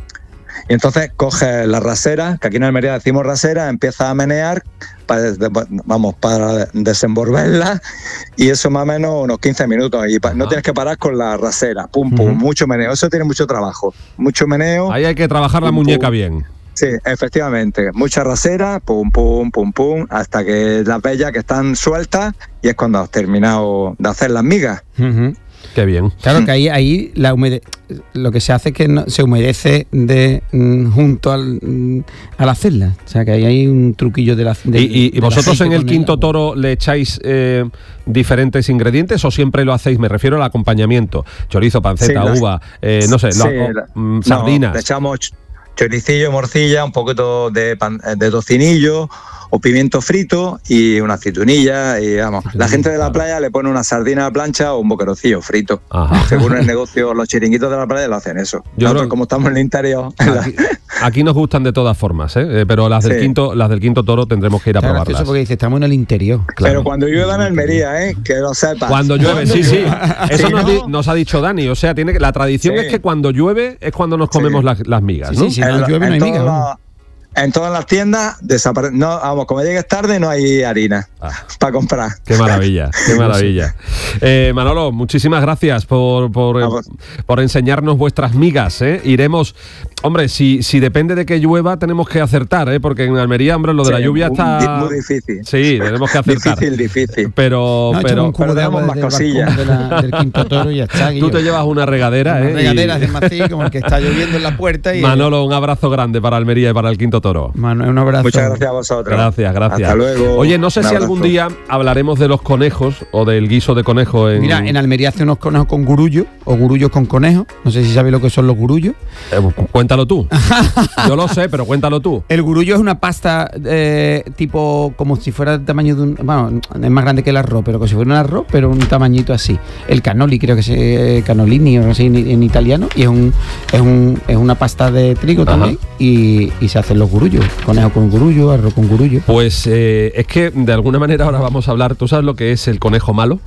Y entonces coges la rasera, que aquí en Almería decimos rasera, empiezas a menear, para, vamos, para desenvolverla, y eso más o menos unos quince minutos. Y pa, no tienes que parar con la rasera, pum, pum, uh-huh. mucho meneo. Eso tiene mucho trabajo, mucho meneo. Ahí hay que trabajar pum, la muñeca pum. bien. Sí, efectivamente. Mucha rasera, pum, pum, pum, pum, hasta que las bellas que están sueltas, y es cuando has terminado de hacer las migas. Uh-huh. Qué bien. Claro que ahí, ahí la humede- lo que se hace es que no, se humedece de mm, junto al, mm, al hacerla. O sea que ahí hay un truquillo de la de, ¿Y, y, y vosotros en el Quinto el Toro le echáis eh, diferentes ingredientes o siempre lo hacéis? Me refiero al acompañamiento. Chorizo, panceta, sí, las, uva, eh, no sé, sí, lo, la, mm, sardinas. No, le echamos choricillo, morcilla, un poquito de, pan, de tocinillo o pimiento frito y una aceitunilla y vamos, la gente de la playa le pone una sardina a la plancha o un boquerocillo frito. Ajá. Según el negocio, los chiringuitos de la playa lo hacen eso. Yo Nosotros creo, como estamos en el interior. Aquí, aquí nos gustan de todas formas, ¿eh? pero las del sí. quinto, las del Quinto Toro tendremos que ir a claro, probarlas. Eso porque dice, estamos en el interior. Claro. Pero cuando llueva en Almería, ¿eh? Que lo sepas. Cuando llueve, sí, sí. Eso sí, nos, ¿no? di, nos ha dicho Dani. O sea, tiene que, la tradición sí. es que cuando llueve es cuando nos comemos sí. las, las migas, ¿no? Sí, sí, si no llueve no hay migas. La, en todas las tiendas desaparece. No, vamos, como llegues tarde no hay harina ah, para comprar. Qué maravilla, qué maravilla. Eh, Manolo, muchísimas gracias por, por, eh, por enseñarnos vuestras migas. ¿eh? Iremos, hombre, si, si depende de que llueva tenemos que acertar, ¿eh? porque en Almería, hombre, lo de sí, la lluvia muy, está muy difícil. Sí, tenemos que acertar. Difícil, difícil. Pero, no, pero, un cubo de agua más cosillas. De la, del Quinto Toro y ya está. Tú te llevas una regadera, una ¿eh? regadera y... de mací, como el que está lloviendo en la puerta. Y Manolo, un abrazo grande para Almería y para el Quinto Toro. Manuel, un abrazo. Muchas gracias a vosotros. Gracias, gracias. Hasta luego. Oye, no sé un si abrazo. algún día hablaremos de los conejos o del guiso de conejo. En... Mira, en Almería hace unos conejos con gurullo o gurullos con conejo. No sé si sabéis lo que son los gurullos. Eh, cuéntalo tú. Yo lo sé, pero cuéntalo tú. El gurullo es una pasta eh, tipo como si fuera del tamaño de un... Bueno, es más grande que el arroz, pero como si fuera un arroz, pero un tamañito así. El cannoli, creo que es eh, cannolini o así en, en italiano. Y es un es un es una pasta de trigo Ajá. también. Y, y se hacen los gurullos. Conejo con gurullo, arroz con gurullo. Pues eh, es que de alguna manera ahora vamos a hablar. ¿Tú sabes lo que es el conejo malo?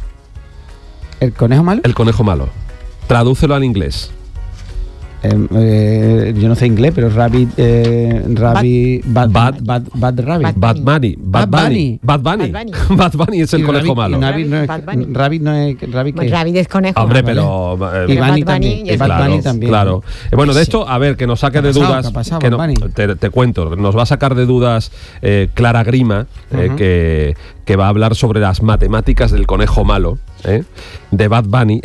¿El conejo malo? El conejo malo. Tradúcelo al inglés. Eh, eh, yo no sé inglés, pero rabbit, eh, rabbit, bad, bad, bad, bad, bad rabbit, bad bunny, bad bunny, bad bunny, bad bunny es el conejo malo. Rabbit no es, rabbit no es, rabbit pues rabbit es conejo. Hombre, pero y bunny también, y bad bunny también. Claro. Eh, bueno, de esto, a ver, que nos saque de dudas, ¿Qué ha pasado, que no, te, te cuento, nos va a sacar de dudas eh, Clara Grima, eh, uh-huh. que que va a hablar sobre las matemáticas del conejo malo, ¿eh? de Bad Bunny,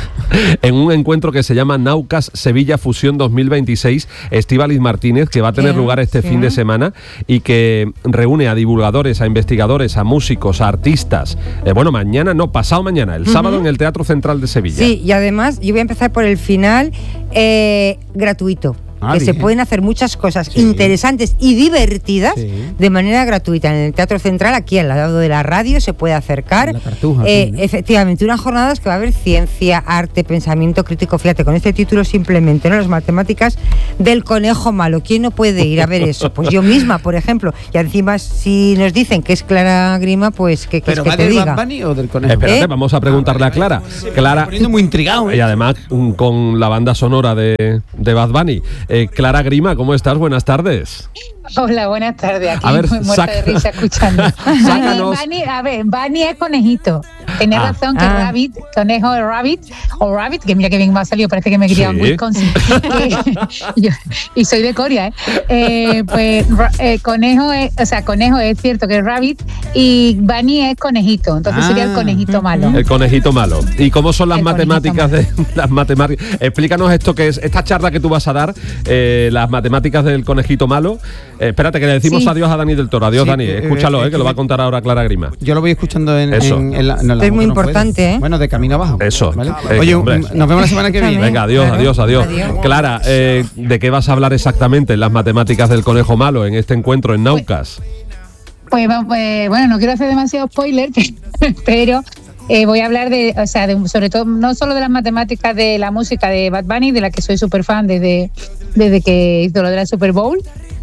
en un encuentro que se llama Naucas Sevilla Fusión dos mil veintiséis, Estíbaliz Martínez, que va a tener ¿Qué? lugar este ¿Qué? fin de semana y que reúne a divulgadores, a investigadores, a músicos, a artistas. Eh, bueno, mañana, no, pasado mañana, el Ujú. sábado en el Teatro Central de Sevilla. Sí, y además yo voy a empezar por el final, eh, gratuito. Ah, que bien. se pueden hacer muchas cosas interesantes y divertidas de manera gratuita. En el Teatro Central, aquí al lado de la radio, se puede acercar. La Cartuja, Eh, aquí, ¿no? Efectivamente, unas jornadas que va a haber ciencia, arte, pensamiento crítico. Fíjate, con este título simplemente, ¿no? Las matemáticas del conejo malo. ¿Quién no puede ir a ver eso? Pues yo misma, por ejemplo. Y encima, si nos dicen que es Clara Grima, pues que, que, ¿Pero que va te del diga. Bad Bunny o del conejo? Espérate, ¿Eh? vamos a preguntarle a Clara. Clara, poniendo muy intrigado, ¿eh? y además mm, con la banda sonora de, de Bad Bunny. Eh, Clara Grima, ¿cómo estás? Buenas tardes. Hola, buenas tardes. Aquí A ver, muy muerta saca- de risa escuchando. Sácanos. Bunny, a ver, Bunny es conejito. Tenés Ah. razón que Ah. Rabbit, conejo de Rabbit, o Rabbit, que mira que bien me ha salido, parece que me he criado Sí. en Wisconsin. Que- yo- y soy de Corea, ¿eh? Eh, pues ra- eh, conejo es, o sea, conejo es cierto que es Rabbit y Bunny es conejito, entonces Ah. sería el conejito malo. El conejito malo. ¿Y cómo son las El matemáticas de las matemáticas? Explícanos esto que es esta charla que tú vas a dar, eh, las matemáticas del conejito malo. Eh, espérate, que le decimos Sí. adiós a Dani del Toro. Adiós, Sí, Dani. eh, Escúchalo, eh, eh, que lo va a contar ahora Clara Grima. Yo lo voy escuchando en, Eso. en- en la, no, en la Es muy moto no puedo. importante, ¿eh? Bueno, de camino abajo. Eso. ¿vale? Eh, Oye, hombre. un- nos vemos la semana que viene. Venga, adiós, Claro. adiós, adiós. Adiós. Clara, eh, ¿de qué vas a hablar exactamente en las matemáticas del conejo malo en este encuentro en Naucas? Pues, va- pues, bueno, no quiero hacer demasiado spoiler, pero eh, voy a hablar de, o sea, de, sobre todo, no solo de las matemáticas de la música de Bad Bunny, de la que soy súper fan desde, desde que hizo lo de la Super Bowl,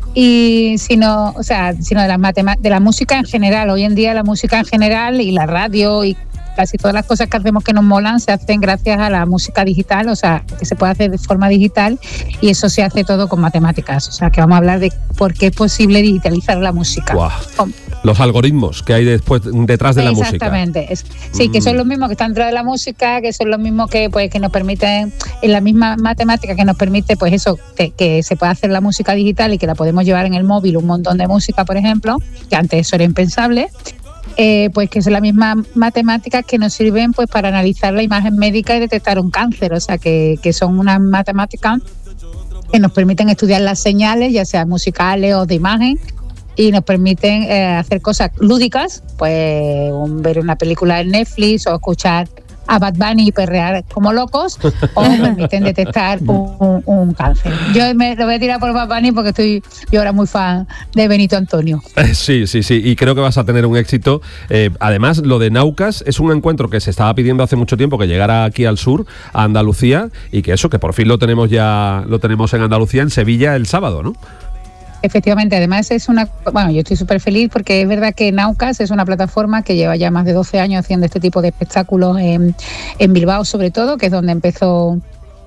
y sino, o sea, sino de las matema- de la música en general. Hoy en día la música en general y la radio y casi todas las cosas que hacemos que nos molan se hacen gracias a la música digital, o sea, que se puede hacer de forma digital y eso se hace todo con matemáticas. O sea, que vamos a hablar de por qué es posible digitalizar la música. Guau. Con- Los algoritmos que hay después detrás de la música. Exactamente. Es- sí, que Mm. son los mismos que están dentro de la música, que son los mismos que pues que nos permiten, en la misma matemática que nos permite, pues eso, que, que se pueda hacer la música digital y que la podemos llevar en el móvil, un montón de música, por ejemplo, que antes eso era impensable. Eh, pues que son las mismas matemáticas que nos sirven pues para analizar la imagen médica y detectar un cáncer, o sea que, que son unas matemáticas que nos permiten estudiar las señales, ya sean musicales o de imagen, y nos permiten eh, hacer cosas lúdicas, pues un- ver una película en Netflix o escuchar a Bad Bunny y perrear como locos, o permiten detectar un, un- un cáncer. Yo me lo voy a tirar por Bad Bunny porque estoy yo ahora muy fan de Benito Antonio. Eh, Sí, sí, sí, y creo que vas a tener un éxito. Eh, además, lo de Naucas es un encuentro que se estaba pidiendo hace mucho tiempo que llegara aquí al sur, a Andalucía, y que eso, que por fin lo tenemos ya, lo tenemos en Andalucía, en Sevilla, el sábado, ¿no? Efectivamente, además es una, bueno, yo estoy súper feliz porque es verdad que Naucas es una plataforma que lleva ya más de doce años haciendo este tipo de espectáculos en, en Bilbao sobre todo, que es donde empezó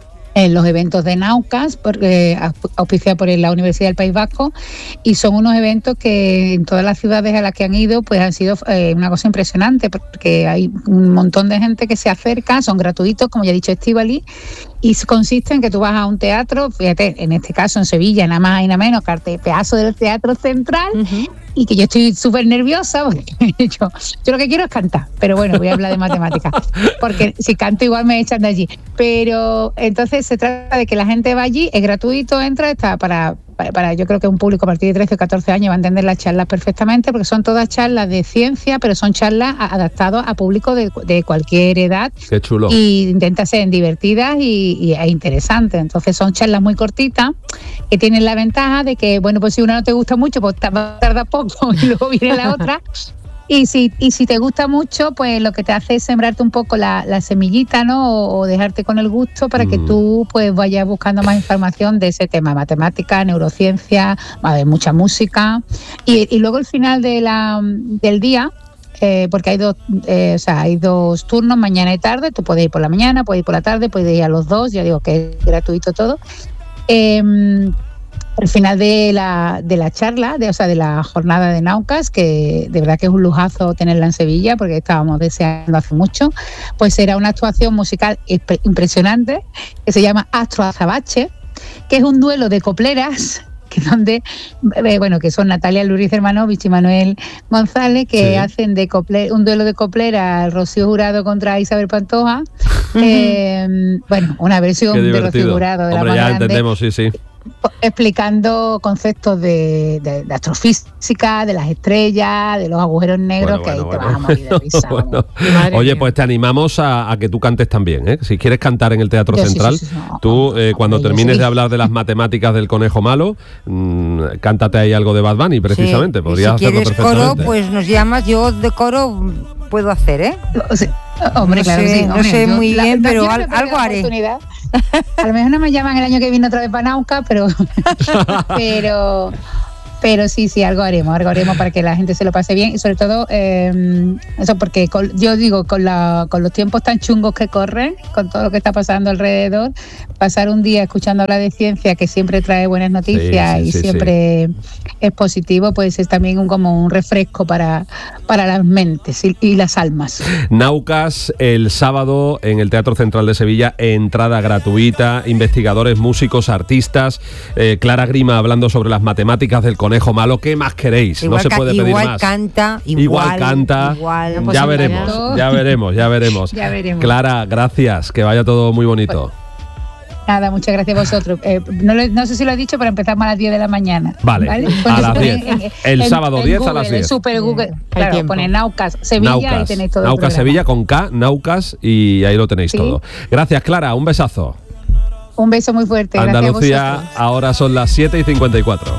en los eventos de Naucas, porque auspiciado por la Universidad del País Vasco, y son unos eventos que en todas las ciudades a las que han ido pues han sido eh, una cosa impresionante, porque hay un montón de gente que se acerca, son gratuitos, como ya he dicho Estíbaliz, y consiste en que tú vas a un teatro, fíjate, en este caso en Sevilla, nada más y nada menos, que pedazo del Teatro Central, uh-huh. y que yo estoy súper nerviosa, porque yo, yo lo que quiero es cantar, pero bueno, voy a hablar de matemáticas, porque si canto igual me echan de allí. Pero entonces se trata de que la gente va allí, es gratuito, entra, está para... Para, para, yo creo que un público a partir de trece o catorce años va a entender las charlas perfectamente, porque son todas charlas de ciencia, pero son charlas a, adaptadas a público de, de cualquier edad. Qué chulo. Y intenta ser divertidas y, y, e interesantes. Entonces son charlas muy cortitas que tienen la ventaja de que, bueno, pues si una no te gusta mucho, pues tarda poco y luego viene la otra. Y si, y si te gusta mucho, pues lo que te hace es sembrarte un poco la, la semillita, ¿no? O, o dejarte con el gusto para que tú pues vayas buscando más información de ese tema, matemática, neurociencia, va a haber mucha música. Y, y luego el final de la, del día, eh, porque hay dos, eh, o sea, hay dos turnos, mañana y tarde, tú puedes ir por la mañana, puedes ir por la tarde, puedes ir a los dos, ya digo que es gratuito todo. Eh, Al final de la, de la charla, de, o sea, de la jornada de Naucas, que de verdad que es un lujazo tenerla en Sevilla, porque estábamos deseando hace mucho, pues será una actuación musical impresionante, que se llama Astro Azabache, que es un duelo de copleras, que donde, eh, bueno, que son Natalia Luriz Hermanovich y Manuel González, que sí. hacen de cople, un duelo de coplera, Rocío Jurado contra Isabel Pantoja. Uh-huh. eh, bueno, una versión de Rocío Jurado. De Hombre, la ya grande, entendemos, sí, sí. explicando conceptos de, de, de astrofísica, de las estrellas, de los agujeros negros, bueno, que bueno, ahí bueno. te vas a morir de risa. Bueno. Oye, pues te animamos a, a que tú cantes también, ¿eh? Si quieres cantar en el Teatro Yo Central, sí, sí, sí, no, tú eh, cuando yo termines sí. de hablar de las matemáticas del conejo malo, mmm, cántate ahí algo de Bad Bunny, precisamente. Sí. Podrías si hacerlo quieres perfectamente. coro, pues nos llamas. Yo de coro puedo hacer, ¿eh? O sea, hombre, no claro, sé, sí. No hombre, sé yo, muy la, bien, no, pero al, al, algo haré. A lo mejor no me llaman el año que viene otra vez para Nauca, pero, pero, pero sí, sí, algo haremos, algo haremos para que la gente se lo pase bien y sobre todo eh, eso porque con, yo digo, con, la, con los tiempos tan chungos que corren, con todo lo que está pasando alrededor, pasar un día escuchando hablar de ciencia que siempre trae buenas noticias sí, sí, y sí, siempre sí. es positivo, pues es también un, como un refresco para, para las mentes y, y las almas. Naucas el sábado en el Teatro Central de Sevilla, entrada gratuita, investigadores, músicos, artistas, eh, Clara Grima hablando sobre las matemáticas del conejo malo. ¿Qué más queréis? Igual, no se puede pedir igual más. Canta, igual, igual canta, igual ya veremos, ya veremos, ya veremos. Ya veremos. Clara, gracias, que vaya todo muy bonito. Nada, muchas gracias a vosotros. Eh, no, lo, no sé si lo he dicho, pero empezamos a las diez de la mañana. Vale, ¿vale? a las diez. En, en, el en, sábado diez Google, a las diez. En Super Google, claro, pone Naucas Sevilla Naucas, y tenéis todo Naucas el Sevilla con K, Naucas, y ahí lo tenéis ¿Sí? todo. Gracias, Clara, un besazo. Un beso muy fuerte. Andalucía, ahora son las siete y cincuenta y cuatro.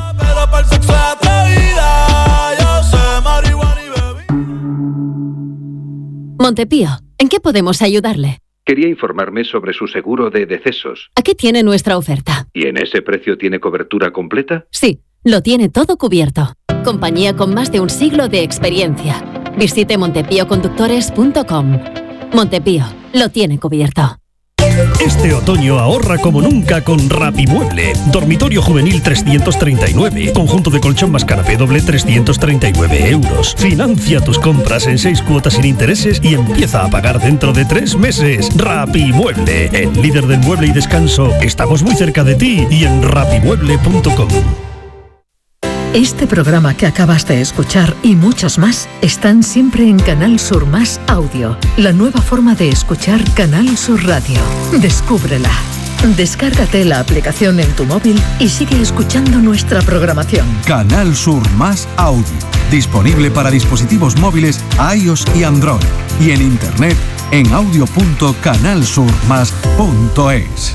Montepío, ¿en qué podemos ayudarle? Quería informarme sobre su seguro de decesos. Aquí tiene nuestra oferta. ¿Y en ese precio tiene cobertura completa? Sí, lo tiene todo cubierto. Compañía con más de un siglo de experiencia. Visite montepío conductores punto com. Montepío, lo tiene cubierto. Este otoño ahorra como nunca con Rapimueble. Dormitorio juvenil trescientos treinta y nueve. Conjunto de colchón más canapé doble trescientos treinta y nueve euros. Financia tus compras en seis cuotas sin intereses y empieza a pagar dentro de tres meses. Rapimueble, el líder del mueble y descanso. Estamos muy cerca de ti y en rapimueble punto com. Este programa que acabas de escuchar y muchos más están siempre en Canal Sur Más Audio, la nueva forma de escuchar Canal Sur Radio. Descúbrela. Descárgate la aplicación en tu móvil y sigue escuchando nuestra programación. Canal Sur Más Audio, disponible para dispositivos móviles iOS y Android y en internet en audio punto canal sur más punto es.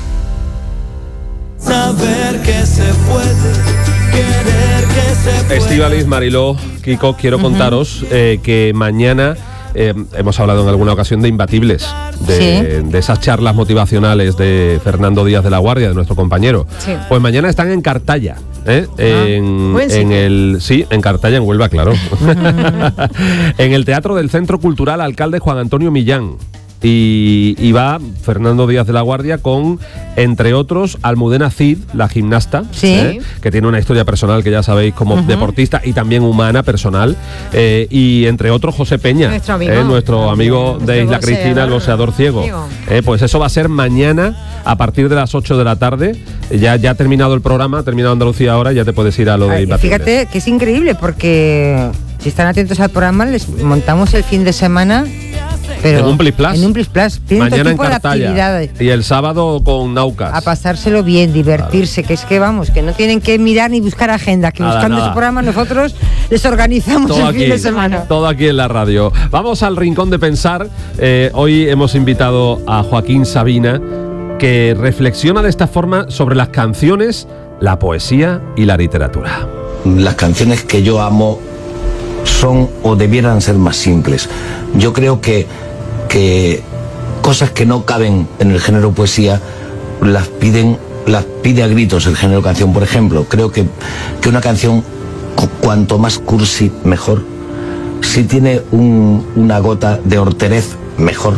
Saber que se puede. Estíbaliz, Mariló, Kiko, quiero uh-huh. contaros eh, que mañana eh, hemos hablado en alguna ocasión de Imbatibles, de, sí. de esas charlas motivacionales de Fernando Díaz de la Guardia, de nuestro compañero. Sí. Pues mañana están en Cartaya, ¿eh? Ah, en, en el sí, en Cartaya, en Huelva, claro. Uh-huh. En el Teatro del Centro Cultural Alcalde Juan Antonio Millán. Y, y va Fernando Díaz de la Guardia con, entre otros, Almudena Cid, la gimnasta, ¿sí? ¿eh? Que tiene una historia personal que ya sabéis como uh-huh. deportista y también humana, personal, eh, y entre otros José Peña, nuestro amigo, eh, nuestro amigo de Isla boxeador, Cristina, el boxeador ciego. Eh, pues eso va a ser mañana a partir de las ocho de la tarde. Ya, ya ha terminado el programa, ha terminado Andalucía ahora, ya te puedes ir a lo de Imbatibles. Fíjate que es increíble porque si están atentos al programa les montamos el fin de semana. Pero en un Plis Plus. En un Plis Plus. Mañana en Cartaya. Y el sábado con Naucas. A pasárselo bien, divertirse, claro. Que es que vamos, que no tienen que mirar ni buscar agenda, que nada, buscando nada. Ese programa nosotros les organizamos todo el aquí, fin de semana. Todo aquí en la radio. Vamos al rincón de pensar. Eh, hoy hemos invitado a Joaquín Sabina, que reflexiona de esta forma sobre las canciones, la poesía y la literatura. Las canciones que yo amo son o debieran ser más simples. Yo creo que que cosas que no caben en el género poesía las piden las pide a gritos el género canción. Por ejemplo, creo que, que una canción cuanto más cursi mejor, si tiene un, una gota de horterez mejor,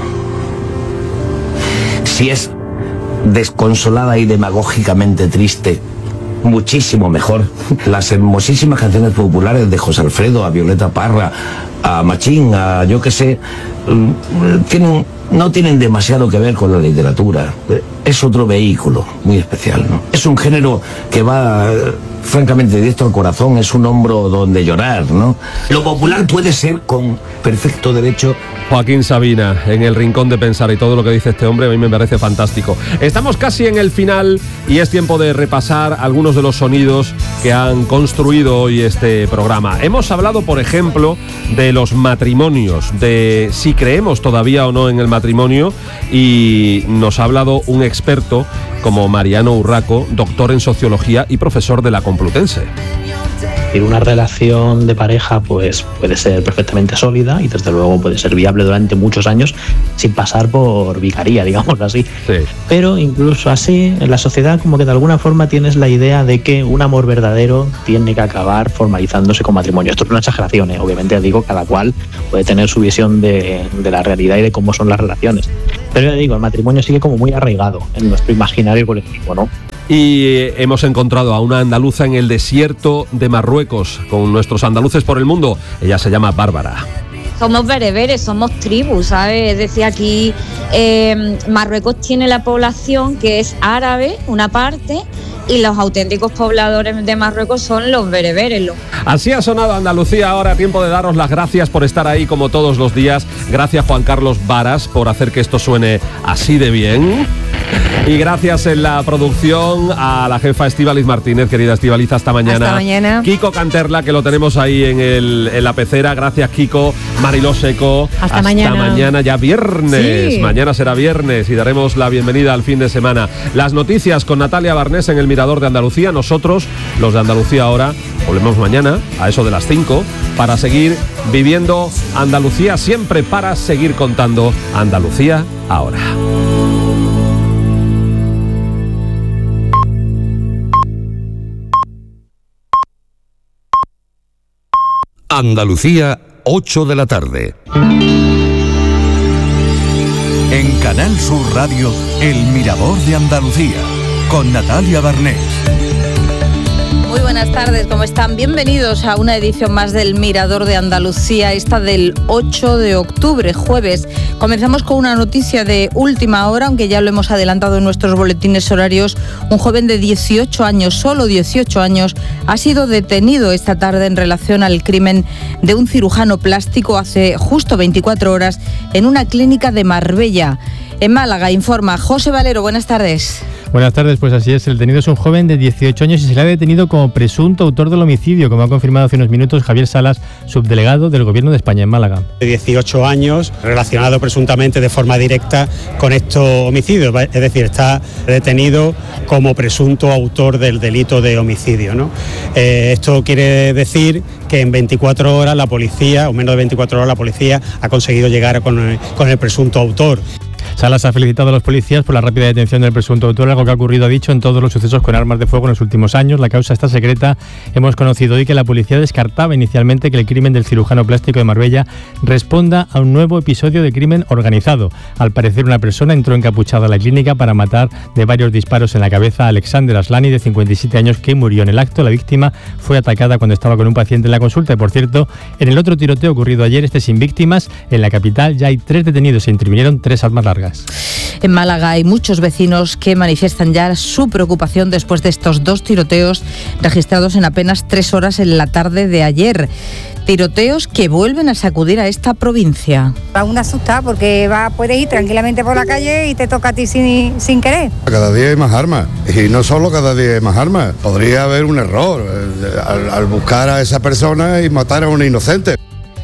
si es desconsolada y demagógicamente triste muchísimo mejor. Las hermosísimas canciones populares de José Alfredo, a Violeta Parra, a Machín, a yo qué sé, tienen, no tienen demasiado que ver con la literatura. Es otro vehículo muy especial, ¿no? Es un género que va francamente, directo al corazón, es un hombro donde llorar, ¿no? Lo popular puede ser con perfecto derecho. Joaquín Sabina, en el rincón de pensar, y todo lo que dice este hombre a mí me parece fantástico. Estamos casi en el final y es tiempo de repasar algunos de los sonidos que han construido hoy este programa. Hemos hablado, por ejemplo, de los matrimonios, de si creemos todavía o no en el matrimonio, y nos ha hablado un experto como Mariano Urraco, doctor en sociología y profesor de la Complutense. Una relación de pareja pues puede ser perfectamente sólida y desde luego puede ser viable durante muchos años sin pasar por vicaría, digamos así. Sí. Pero incluso así, en la sociedad como que de alguna forma tienes la idea de que un amor verdadero tiene que acabar formalizándose con matrimonio. Esto es una exageración, ¿eh? Obviamente digo, cada cual puede tener su visión de, de la realidad y de cómo son las relaciones. Pero ya digo, el matrimonio sigue como muy arraigado en nuestro imaginario colectivo, ¿no? Y hemos encontrado a una andaluza en el desierto de Marruecos, con nuestros andaluces por el mundo. Ella se llama Bárbara. Somos bereberes, somos tribus, ¿sabes? Es decir, aquí eh, Marruecos tiene la población que es árabe, una parte, y los auténticos pobladores de Marruecos son los bereberes. Los... Así ha sonado Andalucía. Ahora tiempo de daros las gracias por estar ahí como todos los días. Gracias, Juan Carlos Varas, por hacer que esto suene así de bien. Y gracias en la producción a la jefa Estíbaliz Martínez. Querida Estíbaliz, hasta mañana. Hasta mañana. Kiko Canterla, que lo tenemos ahí en, el, en la pecera. Gracias, Kiko. Mariló Seco. Hasta, hasta mañana. mañana, ya viernes. Sí. Mañana será viernes y daremos la bienvenida al fin de semana. Las noticias con Natalia Barnés en el Mirador de Andalucía. Nosotros, los de Andalucía Ahora, volvemos mañana a eso de las cinco para seguir viviendo Andalucía, siempre para seguir contando Andalucía Ahora. Andalucía, ocho de la tarde. En Canal Sur Radio, El Mirador de Andalucía, con Natalia Barnés. Muy buenas tardes, ¿cómo están? Bienvenidos a una edición más del Mirador de Andalucía, esta del ocho de octubre, jueves. Comenzamos con una noticia de última hora, aunque ya lo hemos adelantado en nuestros boletines horarios. Un joven de dieciocho años, solo dieciocho años, ha sido detenido esta tarde en relación al crimen de un cirujano plástico hace justo veinticuatro horas en una clínica de Marbella. En Málaga, informa José Valero, buenas tardes. Buenas tardes, pues así es, el detenido es un joven de dieciocho años y se le ha detenido como presunto autor del homicidio, como ha confirmado hace unos minutos Javier Salas, subdelegado del Gobierno de España en Málaga. De dieciocho años, relacionado presuntamente de forma directa con estos homicidios, es decir, está detenido como presunto autor del delito de homicidio, ¿no? Eh, esto quiere decir que en veinticuatro horas la policía, o menos de veinticuatro horas la policía, ha conseguido llegar con el, con el presunto autor. Salas ha felicitado a los policías por la rápida detención del presunto autor, algo que ha ocurrido, ha dicho, en todos los sucesos con armas de fuego en los últimos años. La causa está secreta. Hemos conocido hoy que la policía descartaba inicialmente que el crimen del cirujano plástico de Marbella responda a un nuevo episodio de crimen organizado. Al parecer, una persona entró encapuchada a la clínica para matar de varios disparos en la cabeza a Alexander Aslani, de cincuenta y siete años, que murió en el acto. La víctima fue atacada cuando estaba con un paciente en la consulta. Y, por cierto, en el otro tiroteo ocurrido ayer, este sin víctimas, en la capital ya hay tres detenidos. Se intervinieron tres armas largas. En Málaga hay muchos vecinos que manifiestan ya su preocupación después de estos dos tiroteos registrados en apenas tres horas en la tarde de ayer. Tiroteos que vuelven a sacudir a esta provincia. Aún asusta porque va, puedes ir tranquilamente por la calle y te toca a ti sin, sin querer. Cada día hay más armas, y no solo cada día hay más armas. Podría haber un error eh, al, al buscar a esa persona y matar a un inocente.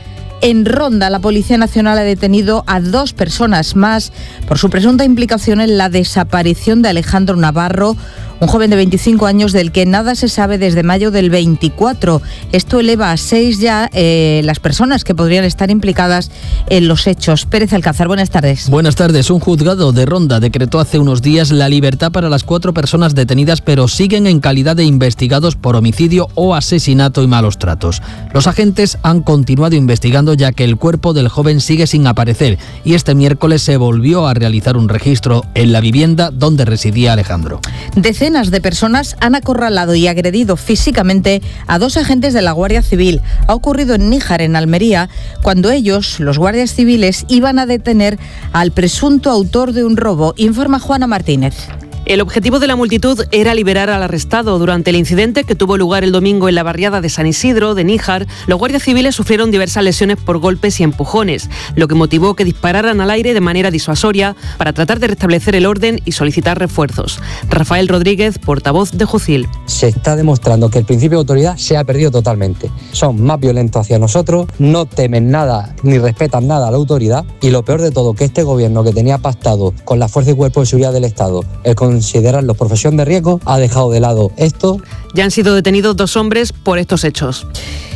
En Ronda, la Policía Nacional ha detenido a dos personas más por su presunta implicación en la desaparición de Alejandro Navarro, un joven de veinticinco años del que nada se sabe desde mayo del veinticuatro. Esto eleva a seis ya eh, las personas que podrían estar implicadas en los hechos. Pérez Alcázar, buenas tardes. Buenas tardes. Un juzgado de Ronda decretó hace unos días la libertad para las cuatro personas detenidas, pero siguen en calidad de investigados por homicidio o asesinato y malos tratos. Los agentes han continuado investigando, ya que el cuerpo del joven sigue sin aparecer, y este miércoles se volvió a realizar un registro en la vivienda donde residía Alejandro. Decenas de personas han acorralado y agredido físicamente a dos agentes de la Guardia Civil. Ha ocurrido en Níjar, en Almería, cuando ellos, los guardias civiles, iban a detener al presunto autor de un robo, informa Juana Martínez. El objetivo de la multitud era liberar al arrestado. Durante el incidente que tuvo lugar el domingo en la barriada de San Isidro, de Níjar, los guardias civiles sufrieron diversas lesiones por golpes y empujones, lo que motivó que dispararan al aire de manera disuasoria para tratar de restablecer el orden y solicitar refuerzos. Rafael Rodríguez, portavoz de Jucil. Se está demostrando que el principio de autoridad se ha perdido totalmente. Son más violentos hacia nosotros, no temen nada ni respetan nada a la autoridad, y lo peor de todo, que este gobierno que tenía pactado con la Fuerza y Cuerpo de Seguridad del Estado el considerarlos profesión de riesgo ha dejado de lado esto. Ya han sido detenidos dos hombres por estos hechos.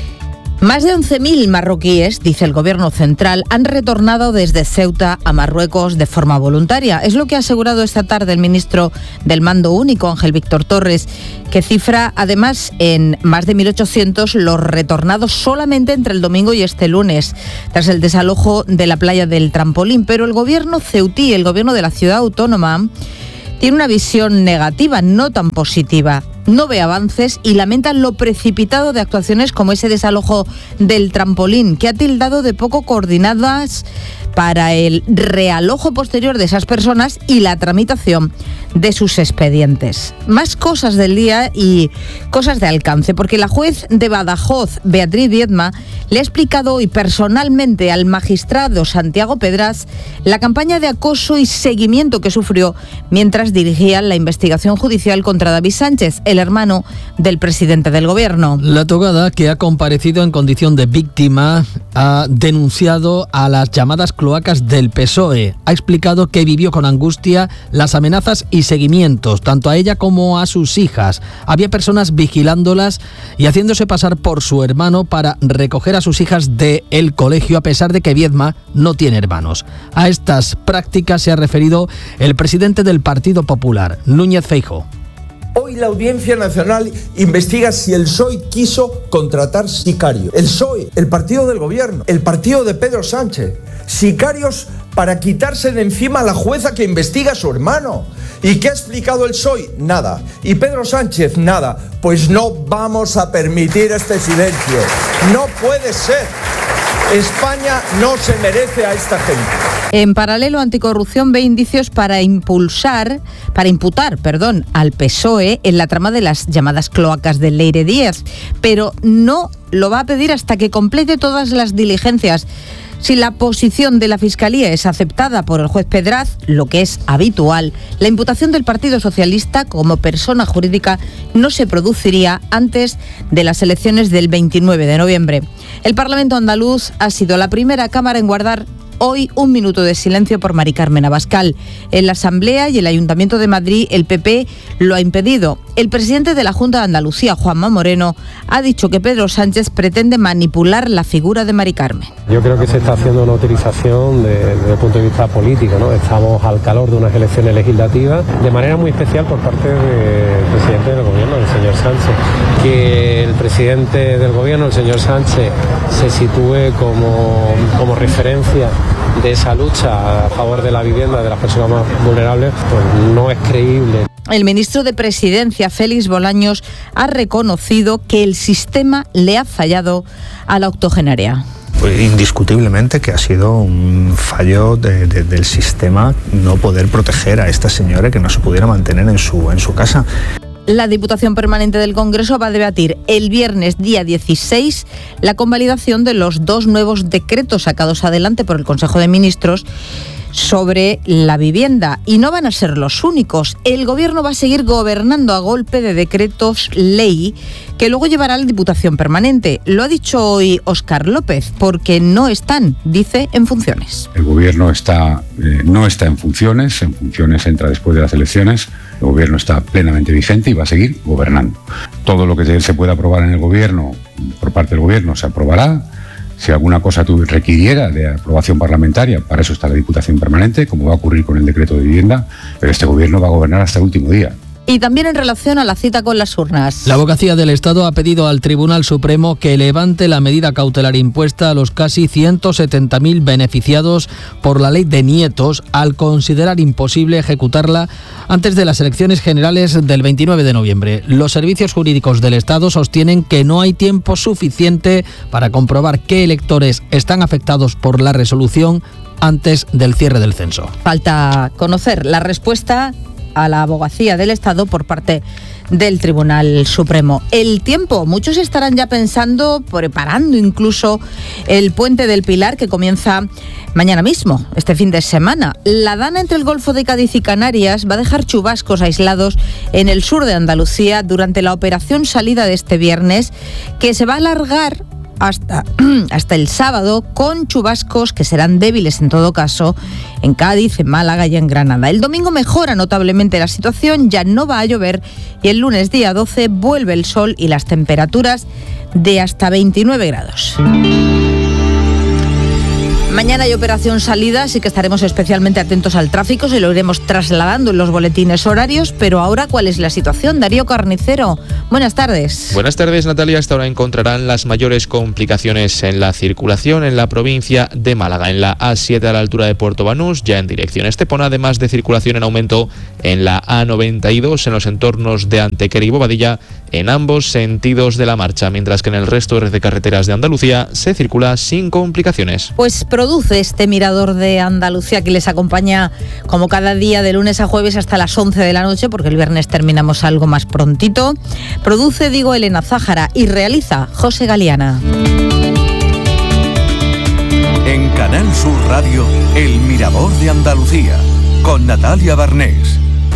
Más de once mil marroquíes, dice el Gobierno central, han retornado desde Ceuta a Marruecos de forma voluntaria. Es lo que ha asegurado esta tarde el ministro del Mando Único, Ángel Víctor Torres, que cifra además en más de mil ochocientos los retornados solamente entre el domingo y este lunes, tras el desalojo de la playa del Trampolín. Pero el Gobierno ceutí, el Gobierno de la ciudad autónoma, tiene una visión negativa, no tan positiva. No ve avances y lamenta lo precipitado de actuaciones como ese desalojo del Trampolín, que ha tildado de poco coordinadas para el realojo posterior de esas personas y la tramitación de sus expedientes. Más cosas del día y cosas de alcance, porque la juez de Badajoz, Beatriz Viedma, le ha explicado hoy personalmente al magistrado Santiago Pedraz la campaña de acoso y seguimiento que sufrió mientras dirigía la investigación judicial contra David Sánchez, el hermano del presidente del Gobierno. La togada, que ha comparecido en condición de víctima, ha denunciado a las llamadas cloacas del P S O E. Ha explicado que vivió con angustia las amenazas y seguimientos, tanto a ella como a sus hijas. Había personas vigilándolas y haciéndose pasar por su hermano para recoger a sus hijas del colegio, a pesar de que Viedma no tiene hermanos. A estas prácticas se ha referido el presidente del Partido Popular, Núñez Feijóo. Hoy la Audiencia Nacional investiga si el P S O E quiso contratar sicarios. El P S O E, el partido del gobierno, el partido de Pedro Sánchez. Sicarios para quitarse de encima a la jueza que investiga a su hermano. ¿Y qué ha explicado el P S O E? Nada. ¿Y Pedro Sánchez? Nada. Pues no vamos a permitir este silencio. No puede ser. España no se merece a esta gente. En paralelo, Anticorrupción ve indicios para impulsar, para imputar, perdón, al P S O E en la trama de las llamadas cloacas de Leire Díaz, pero no lo va a pedir hasta que complete todas las diligencias. Si la posición de la Fiscalía es aceptada por el juez Pedraz, lo que es habitual, la imputación del Partido Socialista como persona jurídica no se produciría antes de las elecciones del veintinueve de noviembre. El Parlamento andaluz ha sido la primera Cámara en guardar hoy un minuto de silencio por Mari Carmen Abascal. En la Asamblea y el Ayuntamiento de Madrid, el P P lo ha impedido. El presidente de la Junta de Andalucía, Juanma Moreno, ha dicho que Pedro Sánchez pretende manipular la figura de Mari Carmen. Yo creo que se está haciendo una utilización de, desde el punto de vista político, ¿no? Estamos al calor de unas elecciones legislativas, de manera muy especial por parte del presidente del gobierno, el señor Sánchez. Que el presidente del gobierno, el señor Sánchez, se sitúe como, como referencia de esa lucha a favor de la vivienda de las personas más vulnerables, pues no es creíble. El ministro de Presidencia, Félix Bolaños, ha reconocido que el sistema le ha fallado a la octogenaria. Pues indiscutiblemente que ha sido un fallo de, de, del sistema no poder proteger a esta señora y que no se pudiera mantener en su, en su casa. La Diputación Permanente del Congreso va a debatir el viernes día dieciséis la convalidación de los dos nuevos decretos sacados adelante por el Consejo de Ministros sobre la vivienda. Y no van a ser los únicos. El Gobierno va a seguir gobernando a golpe de decretos ley que luego llevará a la Diputación Permanente. Lo ha dicho hoy Óscar López, porque no están, dice, en funciones. El Gobierno está, eh, no está en funciones, en funciones entra después de las elecciones. El Gobierno está plenamente vigente y va a seguir gobernando. Todo lo que se pueda aprobar en el Gobierno, por parte del Gobierno, se aprobará. Si alguna cosa requiriera de aprobación parlamentaria, para eso está la Diputación Permanente, como va a ocurrir con el decreto de vivienda, pero este Gobierno va a gobernar hasta el último día. Y también en relación a la cita con las urnas. La Abogacía del Estado ha pedido al Tribunal Supremo que levante la medida cautelar impuesta a los casi ciento setenta mil beneficiados por la ley de nietos, al considerar imposible ejecutarla antes de las elecciones generales del veintinueve de noviembre. Los servicios jurídicos del Estado sostienen que no hay tiempo suficiente para comprobar qué electores están afectados por la resolución antes del cierre del censo. Falta conocer la respuesta a la abogacía del Estado por parte del Tribunal Supremo. El tiempo, muchos estarán ya pensando, preparando incluso el Puente del Pilar que comienza mañana mismo, este fin de semana. La dana entre el Golfo de Cádiz y Canarias va a dejar chubascos aislados en el sur de Andalucía durante la operación salida de este viernes, que se va a alargar hasta, hasta el sábado, con chubascos que serán débiles en todo caso en Cádiz, en Málaga y en Granada. El domingo mejora notablemente la situación, ya no va a llover y el lunes día doce vuelve el sol y las temperaturas de hasta veintinueve grados. Mañana hay operación salida, así que estaremos especialmente atentos al tráfico, se lo iremos trasladando en los boletines horarios, pero ahora, ¿cuál es la situación? Darío Carnicero, buenas tardes. Buenas tardes, Natalia. Hasta ahora encontrarán las mayores complicaciones en la circulación en la provincia de Málaga, en la A siete a la altura de Puerto Banús, ya en dirección Estepona, además de circulación en aumento en la A noventa y dos en los entornos de Antequera y Bobadilla, en ambos sentidos de la marcha, mientras que en el resto de carreteras de Andalucía se circula sin complicaciones. Pues produce este Mirador de Andalucía que les acompaña como cada día de lunes a jueves hasta las once de la noche, porque el viernes terminamos algo más prontito. Produce, digo, Elena Zájara y realiza José Galiana. En Canal Sur Radio, El Mirador de Andalucía, con Natalia Barnés.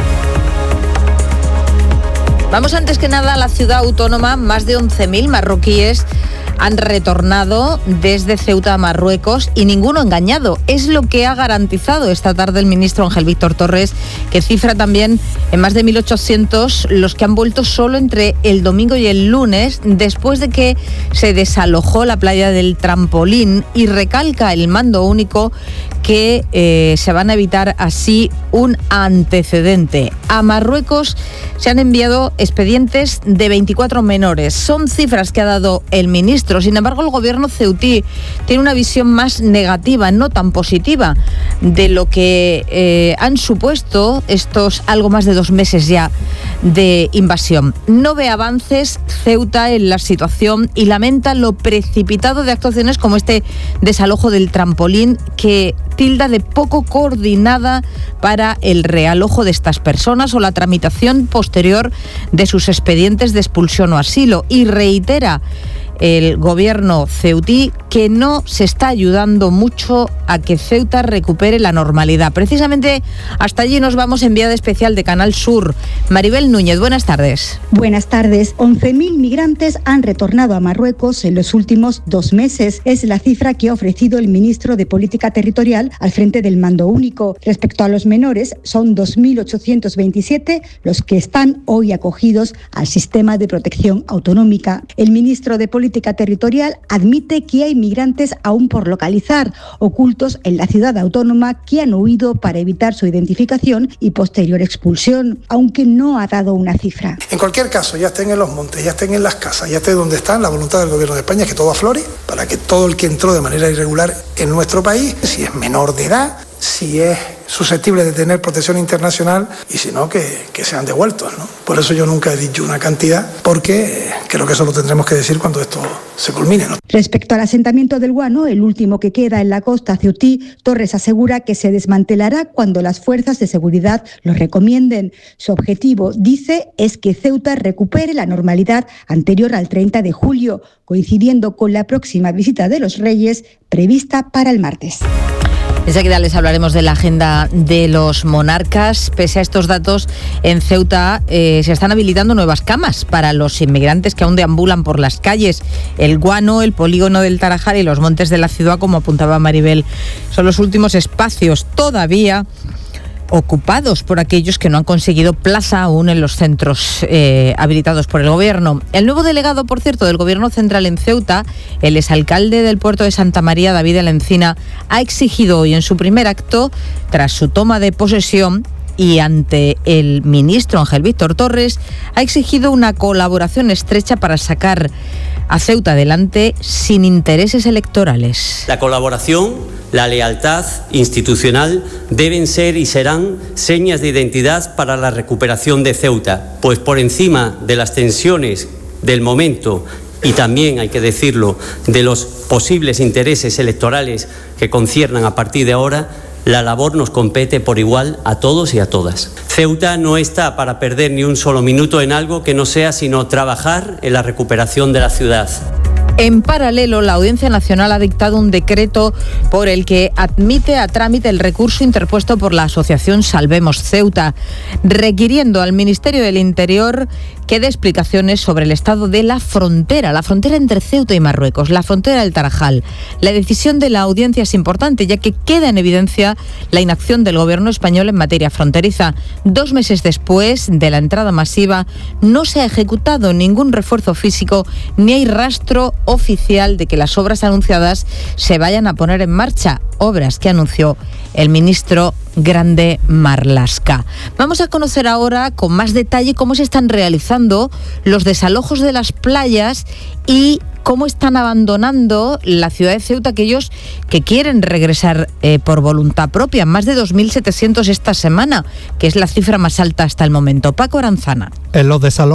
Vamos antes que nada a la ciudad autónoma. Más de once mil marroquíes han retornado desde Ceuta a Marruecos y ninguno engañado. Es lo que ha garantizado esta tarde el ministro Ángel Víctor Torres, que cifra también en más de mil ochocientos los que han vuelto solo entre el domingo y el lunes, después de que se desalojó la playa del Trampolín, y recalca el mando único que eh, se van a evitar así un antecedente. A Marruecos se han enviado expedientes de veinticuatro menores. Son cifras que ha dado el ministro. Sin embargo, el gobierno ceutí tiene una visión más negativa, no tan positiva, de lo que eh, han supuesto estos algo más de dos meses ya de invasión. No ve avances Ceuta en la situación y lamenta lo precipitado de actuaciones como este desalojo del Trampolín, que tilda de poco coordinada para el realojo de estas personas o la tramitación posterior de sus expedientes de expulsión o asilo, y reitera el gobierno ceutí que no se está ayudando mucho a que Ceuta recupere la normalidad. Precisamente hasta allí nos vamos, enviada especial de Canal Sur. Maribel Núñez, buenas tardes. Buenas tardes. once mil migrantes han retornado a Marruecos en los últimos dos meses. Es la cifra que ha ofrecido el ministro de Política Territorial al frente del mando único. Respecto a los menores, son dos mil ochocientos veintisiete los que están hoy acogidos al sistema de protección autonómica. El ministro de Política Política Territorial admite que hay migrantes aún por localizar, ocultos en la ciudad autónoma, que han huido para evitar su identificación y posterior expulsión, aunque no ha dado una cifra. En cualquier caso, ya estén en los montes, ya estén en las casas, ya estén donde están, la voluntad del Gobierno de España es que todo aflore, para que todo el que entró de manera irregular en nuestro país, si es menor de edad, si es susceptible de tener protección internacional, y si no, que, que sean devueltos, ¿no? Por eso yo nunca he dicho una cantidad, porque creo que eso lo tendremos que decir cuando esto se culmine, ¿no? Respecto al asentamiento del Guano, el último que queda en la costa ceutí, Torres asegura que se desmantelará cuando las fuerzas de seguridad lo recomienden. Su objetivo, dice, es que Ceuta recupere la normalidad anterior al treinta de julio, coincidiendo con la próxima visita de los Reyes prevista para el martes. Enseguida les hablaremos de la agenda de los monarcas. Pese a estos datos, en Ceuta eh, se están habilitando nuevas camas para los inmigrantes que aún deambulan por las calles. El Guano, el polígono del Tarajal y los montes de la ciudad, como apuntaba Maribel, son los últimos espacios todavía ocupados por aquellos que no han conseguido plaza aún en los centros eh, habilitados por el gobierno. El nuevo delegado, por cierto, del gobierno central en Ceuta, el exalcalde del puerto de Santa María, David de la Encina, ha exigido hoy en su primer acto, tras su toma de posesión, y ante el ministro Ángel Víctor Torres, ha exigido una colaboración estrecha para sacar a Ceuta adelante sin intereses electorales. La colaboración, la lealtad institucional deben ser y serán señas de identidad para la recuperación de Ceuta, pues por encima de las tensiones del momento y también, hay que decirlo, de los posibles intereses electorales que conciernan a partir de ahora, La labor nos compete por igual a todos y a todas. Ceuta no está para perder ni un solo minuto en algo que no sea sino trabajar en la recuperación de la ciudad. En paralelo, la Audiencia Nacional ha dictado un decreto por el que admite a trámite el recurso interpuesto por la asociación Salvemos Ceuta, requiriendo al Ministerio del Interior que dé explicaciones sobre el estado de la frontera, la frontera entre Ceuta y Marruecos, la frontera del Tarajal. La decisión de la audiencia es importante, ya que queda en evidencia la inacción del gobierno español en materia fronteriza. Dos meses después de la entrada masiva, no se ha ejecutado ningún refuerzo físico ni hay rastro oficial de que las obras anunciadas se vayan a poner en marcha, obras que anunció el ministro Grande Marlaska. Vamos a conocer ahora con más detalle cómo se están realizando los desalojos de las playas y cómo están abandonando la ciudad de Ceuta aquellos que quieren regresar eh, por voluntad propia. Más de dos mil setecientos esta semana, que es la cifra más alta hasta el momento. Paco Aranzana. En los desalojos